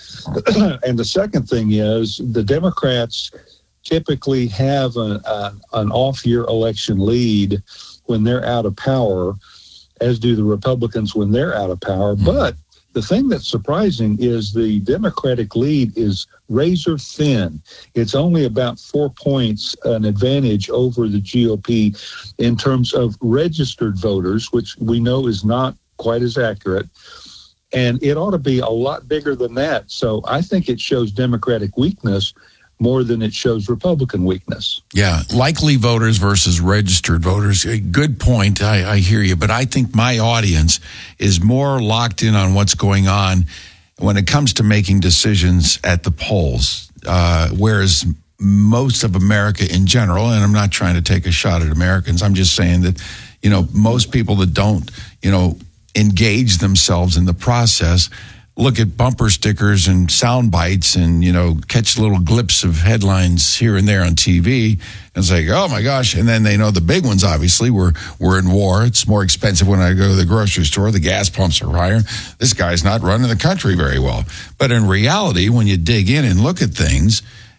[SPEAKER 9] And the second thing is the Democrats typically have a, a, an off-year election lead when they're out of power, as do the Republicans when they're out of power. Mm-hmm. But the thing that's surprising is the Democratic lead is razor thin. It's only about four points an advantage over the G O P in terms of registered voters, which we know is not quite as accurate. And it ought to be a lot bigger than that. So I think it shows Democratic weakness more than it shows Republican weakness.
[SPEAKER 21] Yeah, likely voters versus registered voters. A good point. I, I hear you. But I think my audience is more locked in on what's going on when it comes to making decisions at the polls, uh, whereas most of America in general, and I'm not trying to take a shot at Americans, I'm just saying that, you know, most people that don't, you know, engage themselves in the process look at bumper stickers and sound bites and, you know, catch little glimpses of headlines here and there on T V and say, oh my gosh. And then they know the big ones, obviously, we're, we're in war. It's more expensive when I go to the grocery store. The gas pumps are higher. This guy's not running the country very well. But in reality, when you dig in and look at things,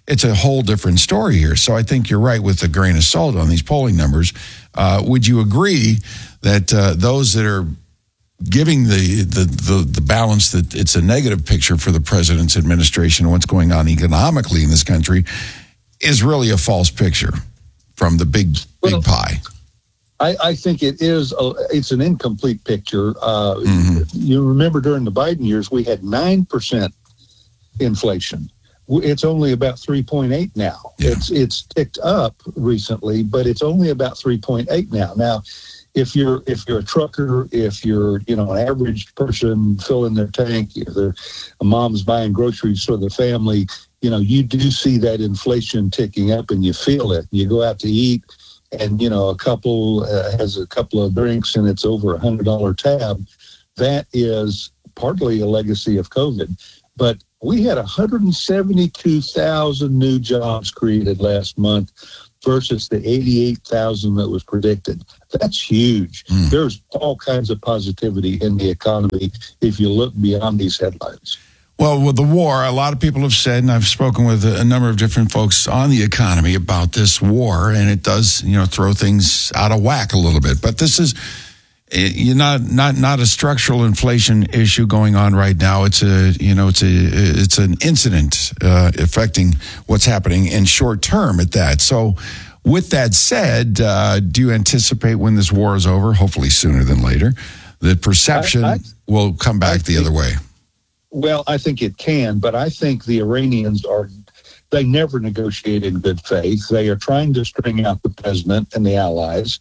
[SPEAKER 21] it's a whole different story here. So I think you're right with a grain of salt on these polling numbers. Uh, would you agree that uh, those that are giving the, the, the, the balance that it's a negative picture for the president's administration and what's going on economically in this country is really a false picture from the big, big well, pie?
[SPEAKER 9] I, I think it is, a, it's an incomplete picture. Uh, mm-hmm. You remember during the Biden years, we had nine percent inflation. It's only about three point eight now. Yeah. It's it's ticked up recently, but it's only about three point eight now. Now, if you're if you're a trucker, if you're you know an average person filling their tank, if they're, a mom's buying groceries for the family, you know you do see that inflation ticking up, and you feel it. You go out to eat, and you know a couple uh, has a couple of drinks, and it's over a hundred dollar tab. That is partly a legacy of COVID, but we had one hundred seventy-two thousand new jobs created last month versus the eighty-eight thousand that was predicted. That's huge. Mm. There's all kinds of positivity in the economy if you look beyond these headlines.
[SPEAKER 21] Well, with the war, a lot of people have said, and I've spoken with a number of different folks on the economy about this war, and it does, you know, throw things out of whack a little bit. But this is... You're not not not a structural inflation issue going on right now. It's a you know it's a it's an incident uh, affecting what's happening in short term at that. So, with that said, uh, do you anticipate when this war is over, hopefully sooner than later, the perception I, I, will come back I the think, other way?
[SPEAKER 9] Well, I think it can, but I think the Iranians are. They never negotiate in good faith. They are trying to string out the president and the allies.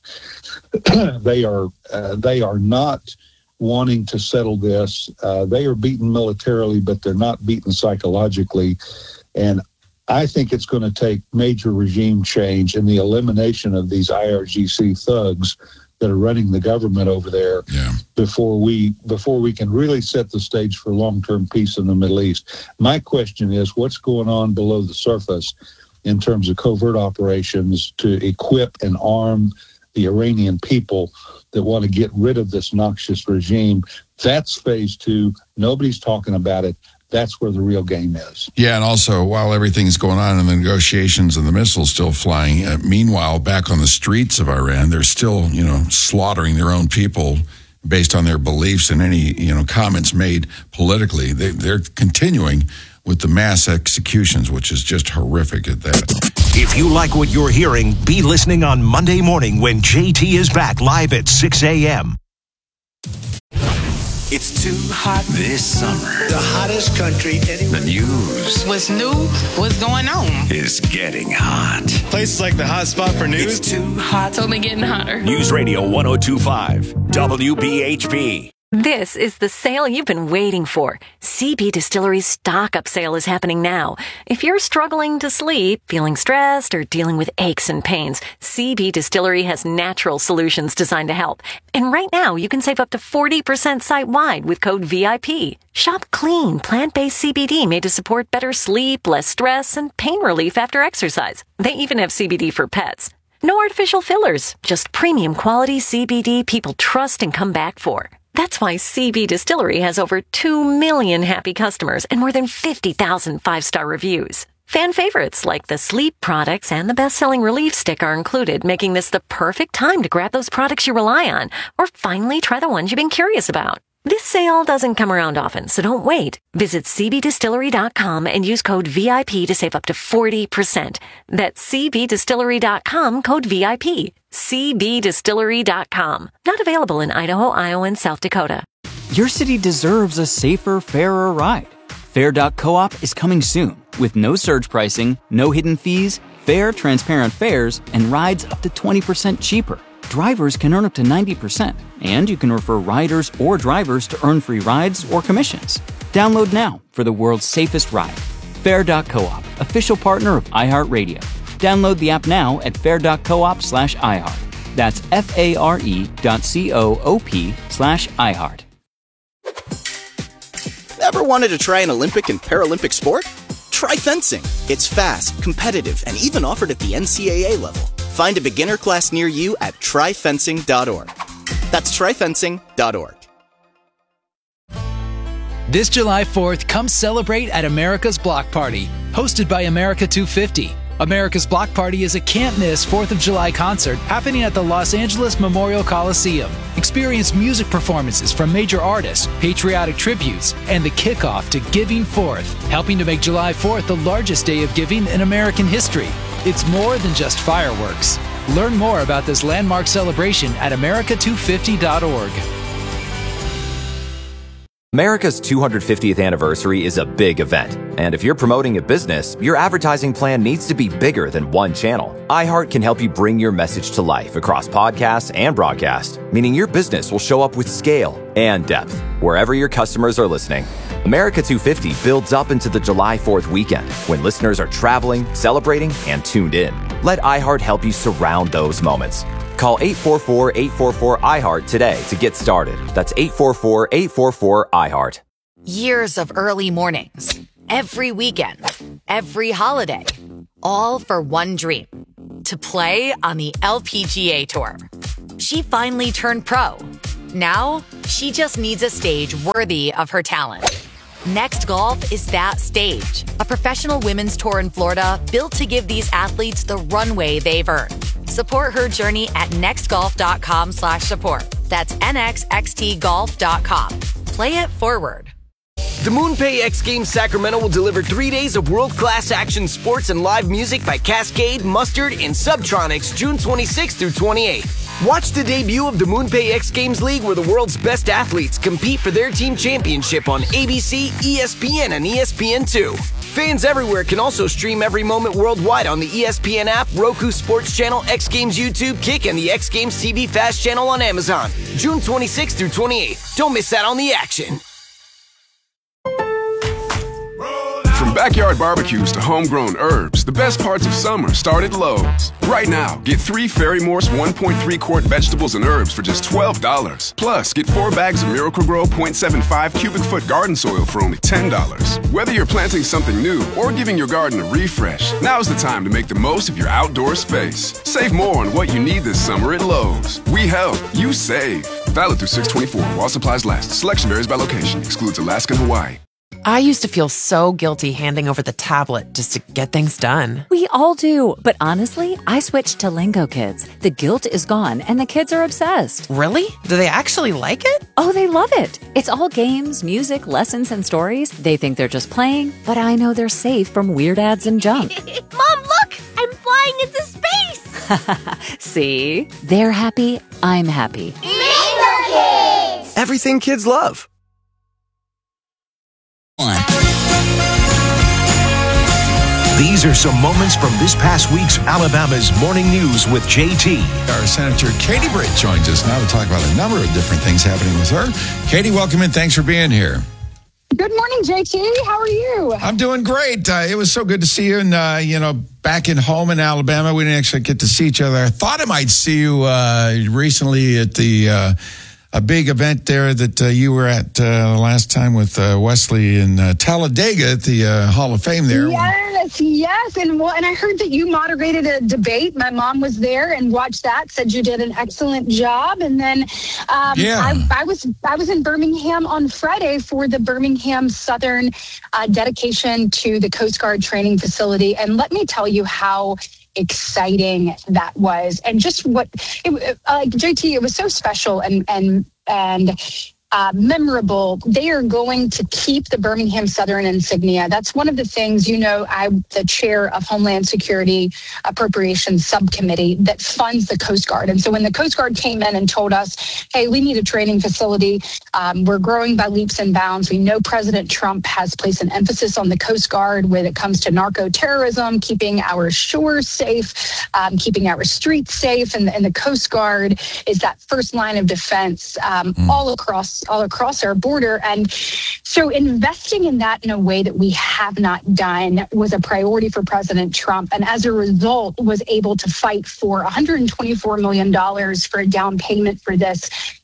[SPEAKER 9] they are uh, they are not wanting to settle this. Uh, they are beaten militarily, but they're not beaten psychologically. And I think it's going to take major regime change and the elimination of these I R G C thugs that are running the government over there yeah. before we before we can really set the stage for long-term peace in the Middle East. My question is, what's going on below the surface in terms of covert operations to equip and arm the Iranian people that want to get rid of this noxious regime? That's phase two. Nobody's talking about it. That's where the real game is.
[SPEAKER 21] Yeah, and also, while everything's going on in the negotiations and the missiles still flying, uh, meanwhile, back on the streets of Iran, they're still, you know, slaughtering their own people based on their beliefs and any, you know, comments made politically. They, they're continuing with the mass executions, which is just horrific at that.
[SPEAKER 20] If you like what you're hearing, be listening on Monday morning when J T is back live at six a.m.
[SPEAKER 10] It's too hot this summer.
[SPEAKER 11] The hottest country anywhere.
[SPEAKER 10] The news.
[SPEAKER 13] What's new? What's going on?
[SPEAKER 10] Is getting hot.
[SPEAKER 14] Places like the hot spot for news.
[SPEAKER 10] It's too hot.
[SPEAKER 13] It's only getting hotter.
[SPEAKER 8] News Radio one oh two point five, W B H P.
[SPEAKER 17] This is the sale you've been waiting for. C B Distillery's stock-up sale is happening now. If you're struggling to sleep, feeling stressed, or dealing with aches and pains, C B Distillery has natural solutions designed to help. And right now, you can save up to forty percent site-wide with code V I P. Shop clean, plant-based C B D made to support better sleep, less stress, and pain relief after exercise. They even have C B D for pets. No artificial fillers, just premium quality C B D people trust and come back for. That's why C B Distillery has over two million happy customers and more than fifty thousand five-star reviews. Fan favorites like the sleep products and the best-selling relief stick are included, making this the perfect time to grab those products you rely on or finally try the ones you've been curious about. This sale doesn't come around often, so don't wait. Visit C B distillery dot com and use code V I P to save up to forty percent. That's C B distillery dot com, code V I P. C B distillery dot com. Not available in Idaho, Iowa, and South Dakota.
[SPEAKER 23] Your city deserves a safer, fairer ride. Fair dot coop is coming soon with no surge pricing, no hidden fees, fair, transparent fares, and rides up to twenty percent cheaper. Drivers can earn up to ninety percent, and you can refer riders or drivers to earn free rides or commissions. Download now for the world's safest ride. Fair dot coop, official partner of iHeartRadio. Download the app now at fair dot coop slash iHeart. That's F-A-R-E dot C-O-O-P slash iHeart.
[SPEAKER 25] Ever wanted to try an Olympic and Paralympic sport? Try fencing. It's fast, competitive, and even offered at the N C A A level. Find a beginner class near you at try fencing dot org. That's try fencing dot org.
[SPEAKER 26] This July fourth, come celebrate at America's Block Party.
[SPEAKER 12] hosted by America two fifty. America's Block Party is a can't-miss fourth of July concert happening at the Los Angeles Memorial Coliseum. Experience music performances from major artists, patriotic tributes, and the kickoff to Giving Fourth, helping to make July fourth the largest day of giving in American history. It's more than just fireworks. Learn more about this landmark celebration at America two fifty dot org.
[SPEAKER 15] America's two hundred fiftieth anniversary is a big event, and if you're promoting a business, your advertising plan needs to be bigger than one channel. iHeart can help you bring your message to life across podcasts and broadcast, meaning your business will show up with scale and depth wherever your customers are listening. America two fifty builds up into the July fourth weekend when listeners are traveling, celebrating, and tuned in. Let iHeart help you surround those moments. Call eight four four, eight four four, I heart today to get started. That's eight four four, eight four four, I heart.
[SPEAKER 24] Years of early mornings, every weekend, every holiday, all for one dream, to play on the L P G A Tour. She finally turned pro. Now, she just needs a stage worthy of her talent. Next Golf is that stage, a professional women's tour in Florida built to give these athletes the runway they've earned. Support her journey at nextgolf.com slash support. That's nxxt golf dot com. Play it forward.
[SPEAKER 3] The MoonPay X Games Sacramento will deliver three days of world-class action sports and live music by Cascade, Mustard, and Subtronics June twenty-sixth through twenty-eighth. Watch the debut of the MoonPay X Games League where the world's best athletes compete for their team championship on A B C, E S P N, and E S P N two. Fans everywhere can also stream every moment worldwide on the E S P N app, Roku Sports Channel, X Games YouTube, Kick, and the X Games T V Fast Channel on Amazon. June twenty-sixth through twenty-eighth. Don't miss out on the action.
[SPEAKER 5] From backyard barbecues to homegrown herbs, the best parts of summer start at Lowe's. Right now, get three Ferry Morse one point three quart vegetables and herbs for just twelve dollars. Plus, get four bags of Miracle-Gro point seven five cubic foot garden soil for only ten dollars. Whether you're planting something new or giving your garden a refresh, now's the time to make the most of your outdoor space. Save more on what you need this summer at Lowe's. We help, you save. Valid through six twenty-four while supplies last. Selection varies by location. Excludes Alaska and Hawaii.
[SPEAKER 16] I used to feel so guilty handing over the tablet just to get things done.
[SPEAKER 18] We all do. But honestly, I switched to Lingo Kids. The guilt is gone and the kids are obsessed.
[SPEAKER 16] Really? Do they actually like it?
[SPEAKER 18] Oh, they love it. It's all games, music, lessons, and stories. They think they're just playing, but I know they're safe from weird ads and junk.
[SPEAKER 19] Mom, look! I'm flying into space!
[SPEAKER 18] See? They're happy. I'm happy.
[SPEAKER 19] Lingo Kids!
[SPEAKER 3] Everything kids love.
[SPEAKER 20] These are some moments from this past week's Alabama's Morning News with J T.
[SPEAKER 21] Our Senator Katie Britt joins us now to talk about a number of different things happening with her. Katie, welcome and thanks for being here.
[SPEAKER 26] Good morning, J T. How are you?
[SPEAKER 21] I'm doing great. Uh, it was so good to see you. And, uh, you know, back in home in Alabama, we didn't actually get to see each other. I thought I might see you uh, recently at the uh, a big event there that uh, you were at uh, last time with uh, Wesley in uh, Talladega at the uh, Hall of Fame there.
[SPEAKER 26] Yes, yes. And well, and I heard that you moderated a debate. My mom was there and watched that, said you did an excellent job. And then um,
[SPEAKER 21] yeah.
[SPEAKER 26] I, I was I was in Birmingham on Friday for the Birmingham Southern uh, dedication to the Coast Guard training facility. And let me tell you how exciting that was, and just what it, uh, J T, it was so special and and and uh, memorable. They are going to keep the Birmingham Southern insignia. That's one of the things, you know, I'm the chair of Homeland Security Appropriations Subcommittee that funds the Coast Guard. And so when the Coast Guard came in and told us, hey, we need a training facility, um, we're growing by leaps and bounds. We know President Trump has placed an emphasis on the Coast Guard when it comes to narco-terrorism, keeping our shores safe, um, keeping our streets safe. And, and the Coast Guard is that first line of defense um, mm. all across all across our border. And so investing in that in a way that we have not done was a priority for President Trump. And as a result, was able to fight for one hundred twenty-four million dollars for a down payment for this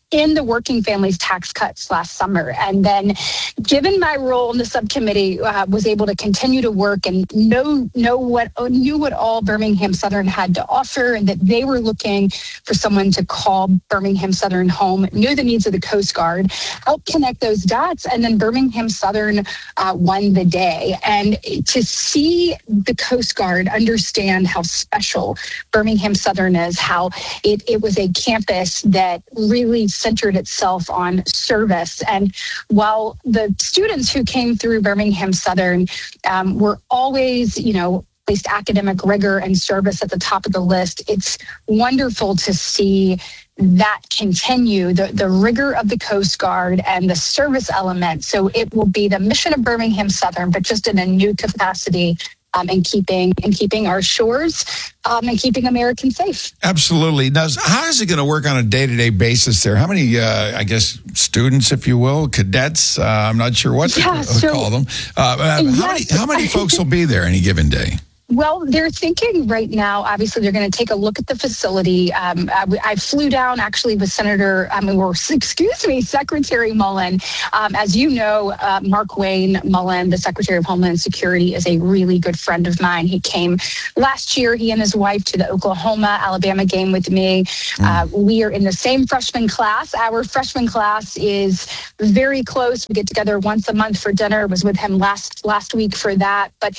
[SPEAKER 26] in the working families tax cuts last summer. And then given my role in the subcommittee, uh, was able to continue to work and know, know what, knew what all Birmingham Southern had to offer, and that they were looking for someone to call Birmingham Southern home, knew the needs of the Coast Guard, helped connect those dots, and then Birmingham Southern uh, won the day. And to see the Coast Guard understand how special Birmingham Southern is, how it, it was a campus that really centered itself on service. And while the students who came through Birmingham Southern um, were always, you know, placed academic rigor and service at the top of the list, it's wonderful to see that continue, the, the rigor of the Coast Guard and the service element. So it will be the mission of Birmingham Southern, but just in a new capacity, um, and keeping and keeping our shores um, and keeping Americans safe.
[SPEAKER 21] Absolutely. Now, how is it going to work on a day-to-day basis there? How many, uh, I guess, students, if you will, cadets? Uh, I'm not sure what to
[SPEAKER 26] yeah, so,
[SPEAKER 21] call them. Uh, how,
[SPEAKER 26] yes.
[SPEAKER 21] many, how many folks will be there any given day?
[SPEAKER 26] Well, they're thinking right now, obviously, they're going to take a look at the facility. Um, I, I flew down actually with Senator, I mean, or, excuse me, Secretary Mullen. Um, as you know, uh, Mark Wayne Mullen, the Secretary of Homeland Security, is a really good friend of mine. He came last year, he and his wife, to the Oklahoma-Alabama game with me. Mm. Uh, we are in the same freshman class. Our freshman class is very close. We get together once a month for dinner. I was with him last last week for that. But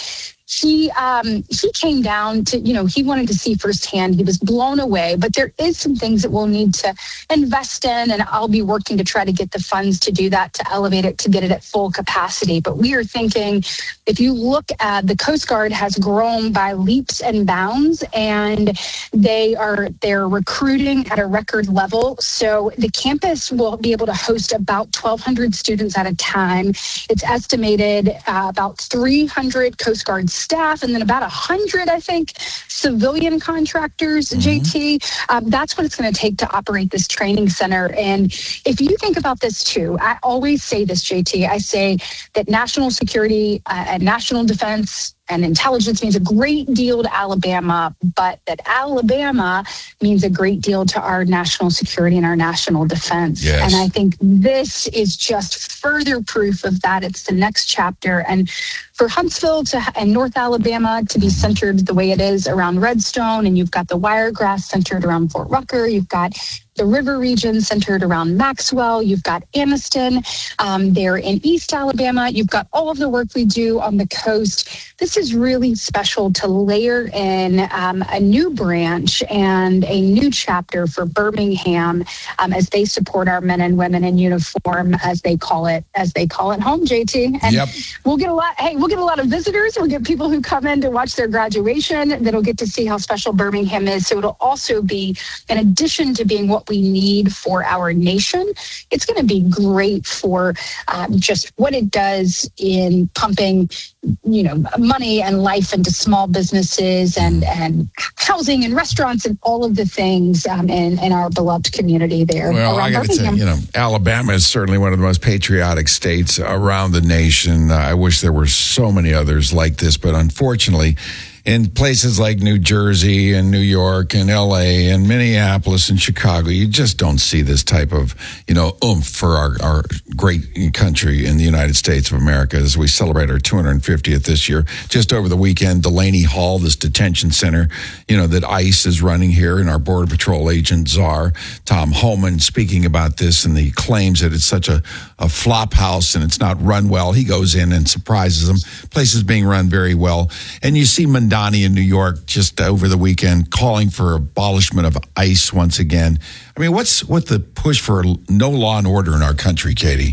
[SPEAKER 26] He um, he came down to, you know, he wanted to see firsthand. He was blown away. But there is some things that we'll need to invest in, and I'll be working to try to get the funds to do that, to elevate it, to get it at full capacity. But we are thinking, if you look at the Coast Guard has grown by leaps and bounds, and they are they're recruiting at a record level. So the campus will be able to host about twelve hundred students at a time. It's estimated uh, about three hundred Coast Guard staff, and then about one hundred, I think, civilian contractors, mm-hmm. J T. Um, that's what it's going to take to operate this training center. And if you think about this too, I always say this, J T, I say that national security uh, and national defense and intelligence means a great deal to Alabama, but that Alabama means a great deal to our national security and our national defense.
[SPEAKER 21] Yes.
[SPEAKER 26] And I think this is just further proof of that. It's the next chapter. And for Huntsville to and North Alabama to be centered the way it is around Redstone, and you've got the Wiregrass centered around Fort Rucker, you've got the river region centered around Maxwell, you've got Anniston um, there in East Alabama, you've got all of the work we do on the coast. This is really special to layer in um, a new branch and a new chapter for Birmingham um, as they support our men and women in uniform, as they call it, as they call it home, J T. And
[SPEAKER 21] yep.
[SPEAKER 26] we'll get a lot, hey, we'll get a lot of visitors. We'll get people who come in to watch their graduation that'll get to see how special Birmingham is. So it'll also be, in addition to being what we need for our nation, it's going to be great for um, just what it does in pumping, you know, money and life into small businesses and, and housing and restaurants and all of the things um, in, in our beloved community there.
[SPEAKER 21] Well, I got to say, you know, Alabama is certainly one of the most patriotic states around the nation. Uh, I wish there were so many others like this, but unfortunately, in places like New Jersey and New York and L A and Minneapolis and Chicago, you just don't see this type of, you know, oomph for our, our great country in the United States of America as we celebrate our two hundred fiftieth this year. Just over the weekend, Delaney Hall, this detention center, you know, that ICE is running here, and our Border Patrol agent, Czar, Tom Homan, speaking about this and the claims that it's such a, a flop house and it's not run well. He goes in and surprises them. Place is being run very well. And you see Donnie in New York just over the weekend calling for abolishment of ICE once again. I mean, what's what the push for no law and order in our country, Katie?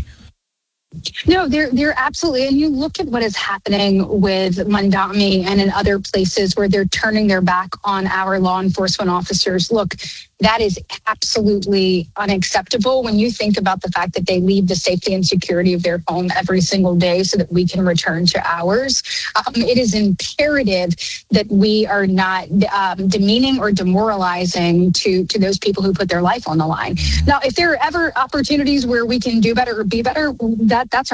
[SPEAKER 26] No, they're they're absolutely. And you look at what is happening with Mondami and in other places where they're turning their back on our law enforcement officers. Look, that is absolutely unacceptable when you think about the fact that they leave the safety and security of their home every single day so that we can return to ours. Um, it is imperative that we are not um, demeaning or demoralizing to, to those people who put their life on the line. Now, if there are ever opportunities where we can do better or be better, that that's our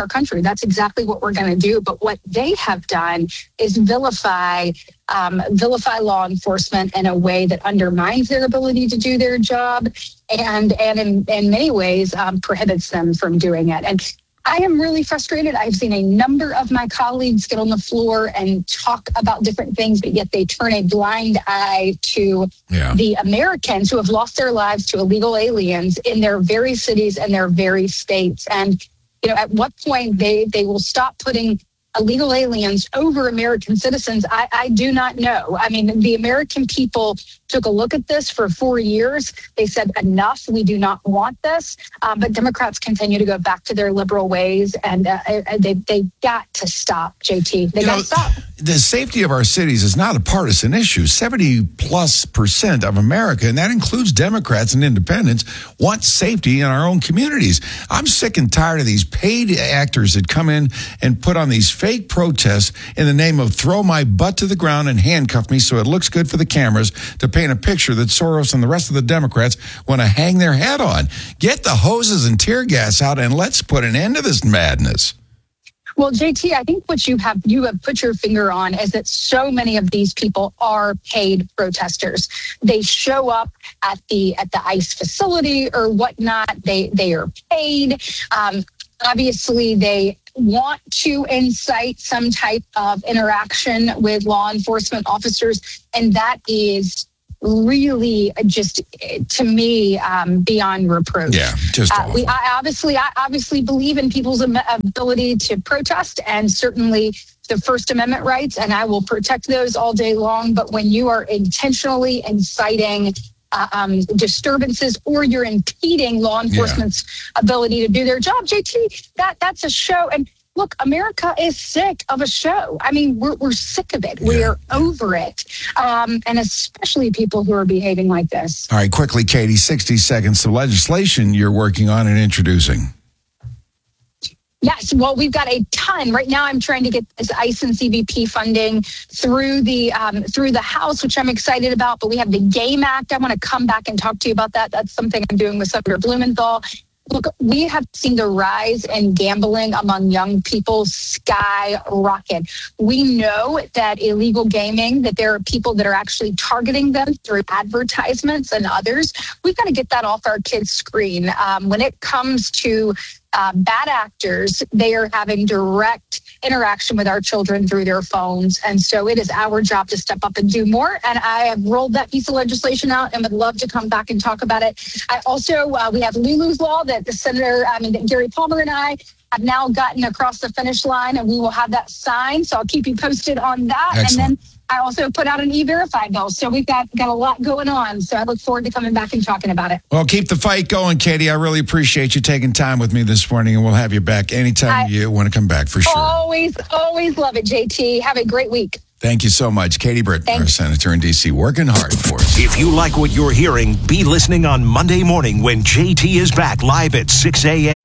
[SPEAKER 26] our country. That's exactly what we're going to do. But what they have done is vilify um, vilify law enforcement in a way that undermines their ability to do their job, and and in, in many ways um, prohibits them from doing it. And I am really frustrated. I've seen a number of my colleagues get on the floor and talk about different things, but yet they turn a blind eye to yeah. the Americans who have lost their lives to illegal aliens in their very cities and their very states. And, you know, at what point they, they will stop putting illegal aliens over American citizens, I, I do not know. I mean, the American people took a look at this for four years. They said, enough, we do not want this. Um, but Democrats continue to go back to their liberal ways, and uh, they they got to stop, J T. They got to stop.
[SPEAKER 21] The safety of our cities is not a partisan issue. seventy plus percent of America, and that includes Democrats and independents, want safety in our own communities. I'm sick and tired of these paid actors that come in and put on these fake protests in the name of throw my butt to the ground and handcuff me so it looks good for the cameras to paint a picture that Soros and the rest of the Democrats want to hang their hat on. Get the hoses and tear gas out and let's put an end to this madness.
[SPEAKER 26] Well, J T, I think what you have you have put your finger on is that so many of these people are paid protesters. They show up at the at the ICE facility or whatnot. They they are paid. Um, obviously, they want to incite some type of interaction with law enforcement officers, and that is really just, to me, um, beyond reproach.
[SPEAKER 21] Yeah, just
[SPEAKER 26] uh, we, I obviously, I obviously believe in people's ability to protest, and certainly the First Amendment rights, and I will protect those all day long. But when you are intentionally inciting uh, um, disturbances, or you're impeding law enforcement's yeah. ability to do their job, J T, that that's a show. And look, America is sick of a show. I mean, we're we're sick of it. Yeah. We are over it. Um, and especially people who are behaving like this.
[SPEAKER 21] All right, quickly, Katie, sixty seconds. The legislation you're working on and introducing.
[SPEAKER 26] Yes, well, we've got a ton. Right now, I'm trying to get this ICE and C B P funding through the um, through the House, which I'm excited about. But we have the GAME Act. I want to come back and talk to you about that. That's something I'm doing with Senator Blumenthal. Look, we have seen the rise in gambling among young people skyrocket. We know that illegal gaming, that there are people that are actually targeting them through advertisements and others. We've got to get that off our kids' screen. Um, when it comes to uh, bad actors, they are having direct interaction with our children through their phones. And so it is our job to step up and do more. And I have rolled that piece of legislation out and would love to come back and talk about it. I also, uh, we have Lulu's Law that the Senator, I mean, that Gary Palmer and I have now gotten across the finish line, and we will have that signed. So I'll keep you posted on that.
[SPEAKER 21] Excellent.
[SPEAKER 26] And then I also put out an E-Verify bill. So we've got, got a lot going on. So I look forward to coming back and talking about it.
[SPEAKER 21] Well, keep the fight going, Katie. I really appreciate you taking time with me this morning, and we'll have you back anytime I you want to come back for sure.
[SPEAKER 26] Always, always love it, J T. Have a great week.
[SPEAKER 21] Thank you so much. Katie Britton, our senator in D C, working hard for us.
[SPEAKER 20] If you like what you're hearing, be listening on Monday morning when J T is back live at six a.m.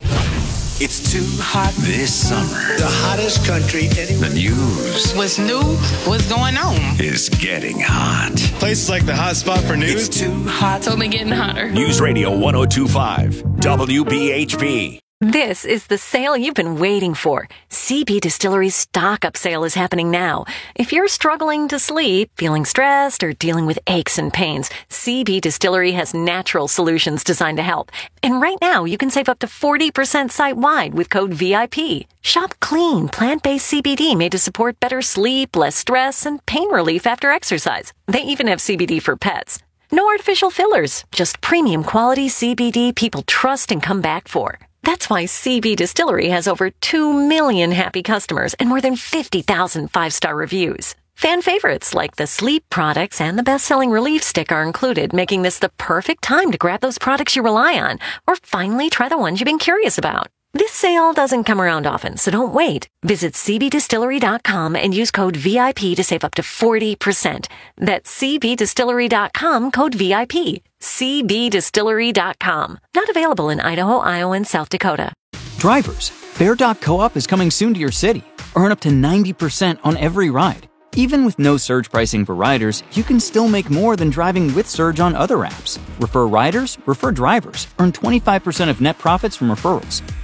[SPEAKER 10] It's too hot this summer.
[SPEAKER 11] The hottest country anywhere.
[SPEAKER 10] The news.
[SPEAKER 13] What's new? What's going on?
[SPEAKER 10] Is getting hot.
[SPEAKER 14] Places like the hot spot for news.
[SPEAKER 10] It's too hot.
[SPEAKER 13] It's only getting hotter.
[SPEAKER 21] News Radio one oh two point five, W B H P.
[SPEAKER 17] This is the sale you've been waiting for. C B Distillery's stock-up sale is happening now. If you're struggling to sleep, feeling stressed, or dealing with aches and pains, C B Distillery has natural solutions designed to help. And right now, you can save up to forty percent site-wide with code V I P. Shop clean, plant-based C B D made to support better sleep, less stress, and pain relief after exercise. They even have C B D for pets. No artificial fillers, just premium quality C B D people trust and come back for. That's why C B Distillery has over two million happy customers and more than fifty thousand five-star reviews. Fan favorites like the sleep products and the best-selling Relief Stick are included, making this the perfect time to grab those products you rely on or finally try the ones you've been curious about. This sale doesn't come around often, so don't wait. Visit C B distillery dot com and use code V I P to save up to forty percent. That's C B distillery dot com, code V I P. C B distillery dot com. Not available in Idaho, Iowa, and South Dakota.
[SPEAKER 23] Drivers, Fair Doc Co-op is coming soon to your city. Earn up to ninety percent on every ride. Even with no surge pricing for riders, you can still make more than driving with surge on other apps. Refer riders, refer drivers. Earn twenty-five percent of net profits from referrals.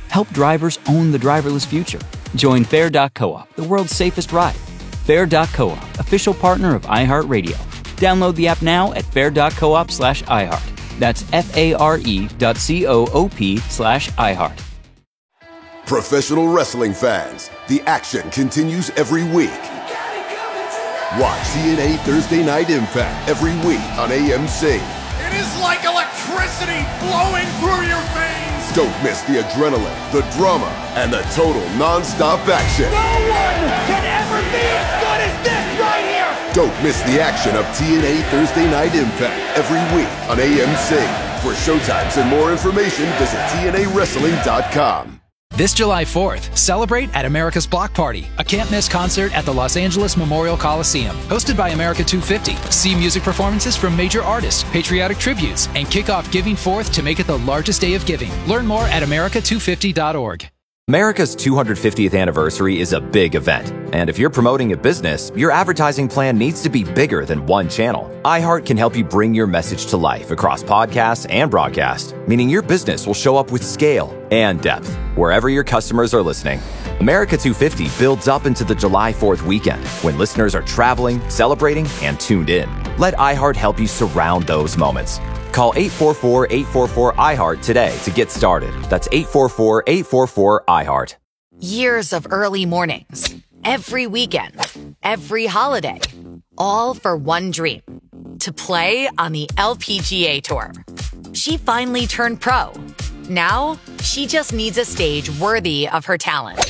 [SPEAKER 23] Help drivers own the driverless future. Join Fair dot coop, the world's safest ride. Fair dot coop, official partner of iHeartRadio. Download the app now at fair dot coop slash iHeart. That's F-A-R-E dot C-O-O-P slash iHeart.
[SPEAKER 1] Professional wrestling fans, the action continues every week. Watch T N A Thursday Night Impact every week on A M C.
[SPEAKER 2] It is like electricity flowing through your veins.
[SPEAKER 1] Don't miss the adrenaline, the drama, and the total non-stop action.
[SPEAKER 2] No one can ever be as good as this right here.
[SPEAKER 1] Don't miss the action of T N A Thursday Night Impact every week on A M C. For showtimes and more information, visit T N A wrestling dot com.
[SPEAKER 12] This July fourth, celebrate at America's Block Party, a can't-miss concert at the Los Angeles Memorial Coliseum. Hosted by America two fifty. See music performances from major artists, patriotic tributes, and kick off Giving Fourth to make it the largest day of giving. Learn more at America two fifty dot org.
[SPEAKER 15] America's two hundred fiftieth anniversary is a big event, and if you're promoting a business, your advertising plan needs to be bigger than one channel. iHeart can help you bring your message to life across podcasts and broadcast, meaning your business will show up with scale and depth wherever your customers are listening. America two fifty builds up into the July fourth weekend when listeners are traveling, celebrating, and tuned in. Let iHeart help you surround those moments. Call eight four four, eight four four, iHeart today to get started. That's eight four four, eight four four, iHeart.
[SPEAKER 24] Years of early mornings, every weekend, every holiday, all for one dream, to play on the L P G A Tour. She finally turned pro. Now, she just needs a stage worthy of her talent.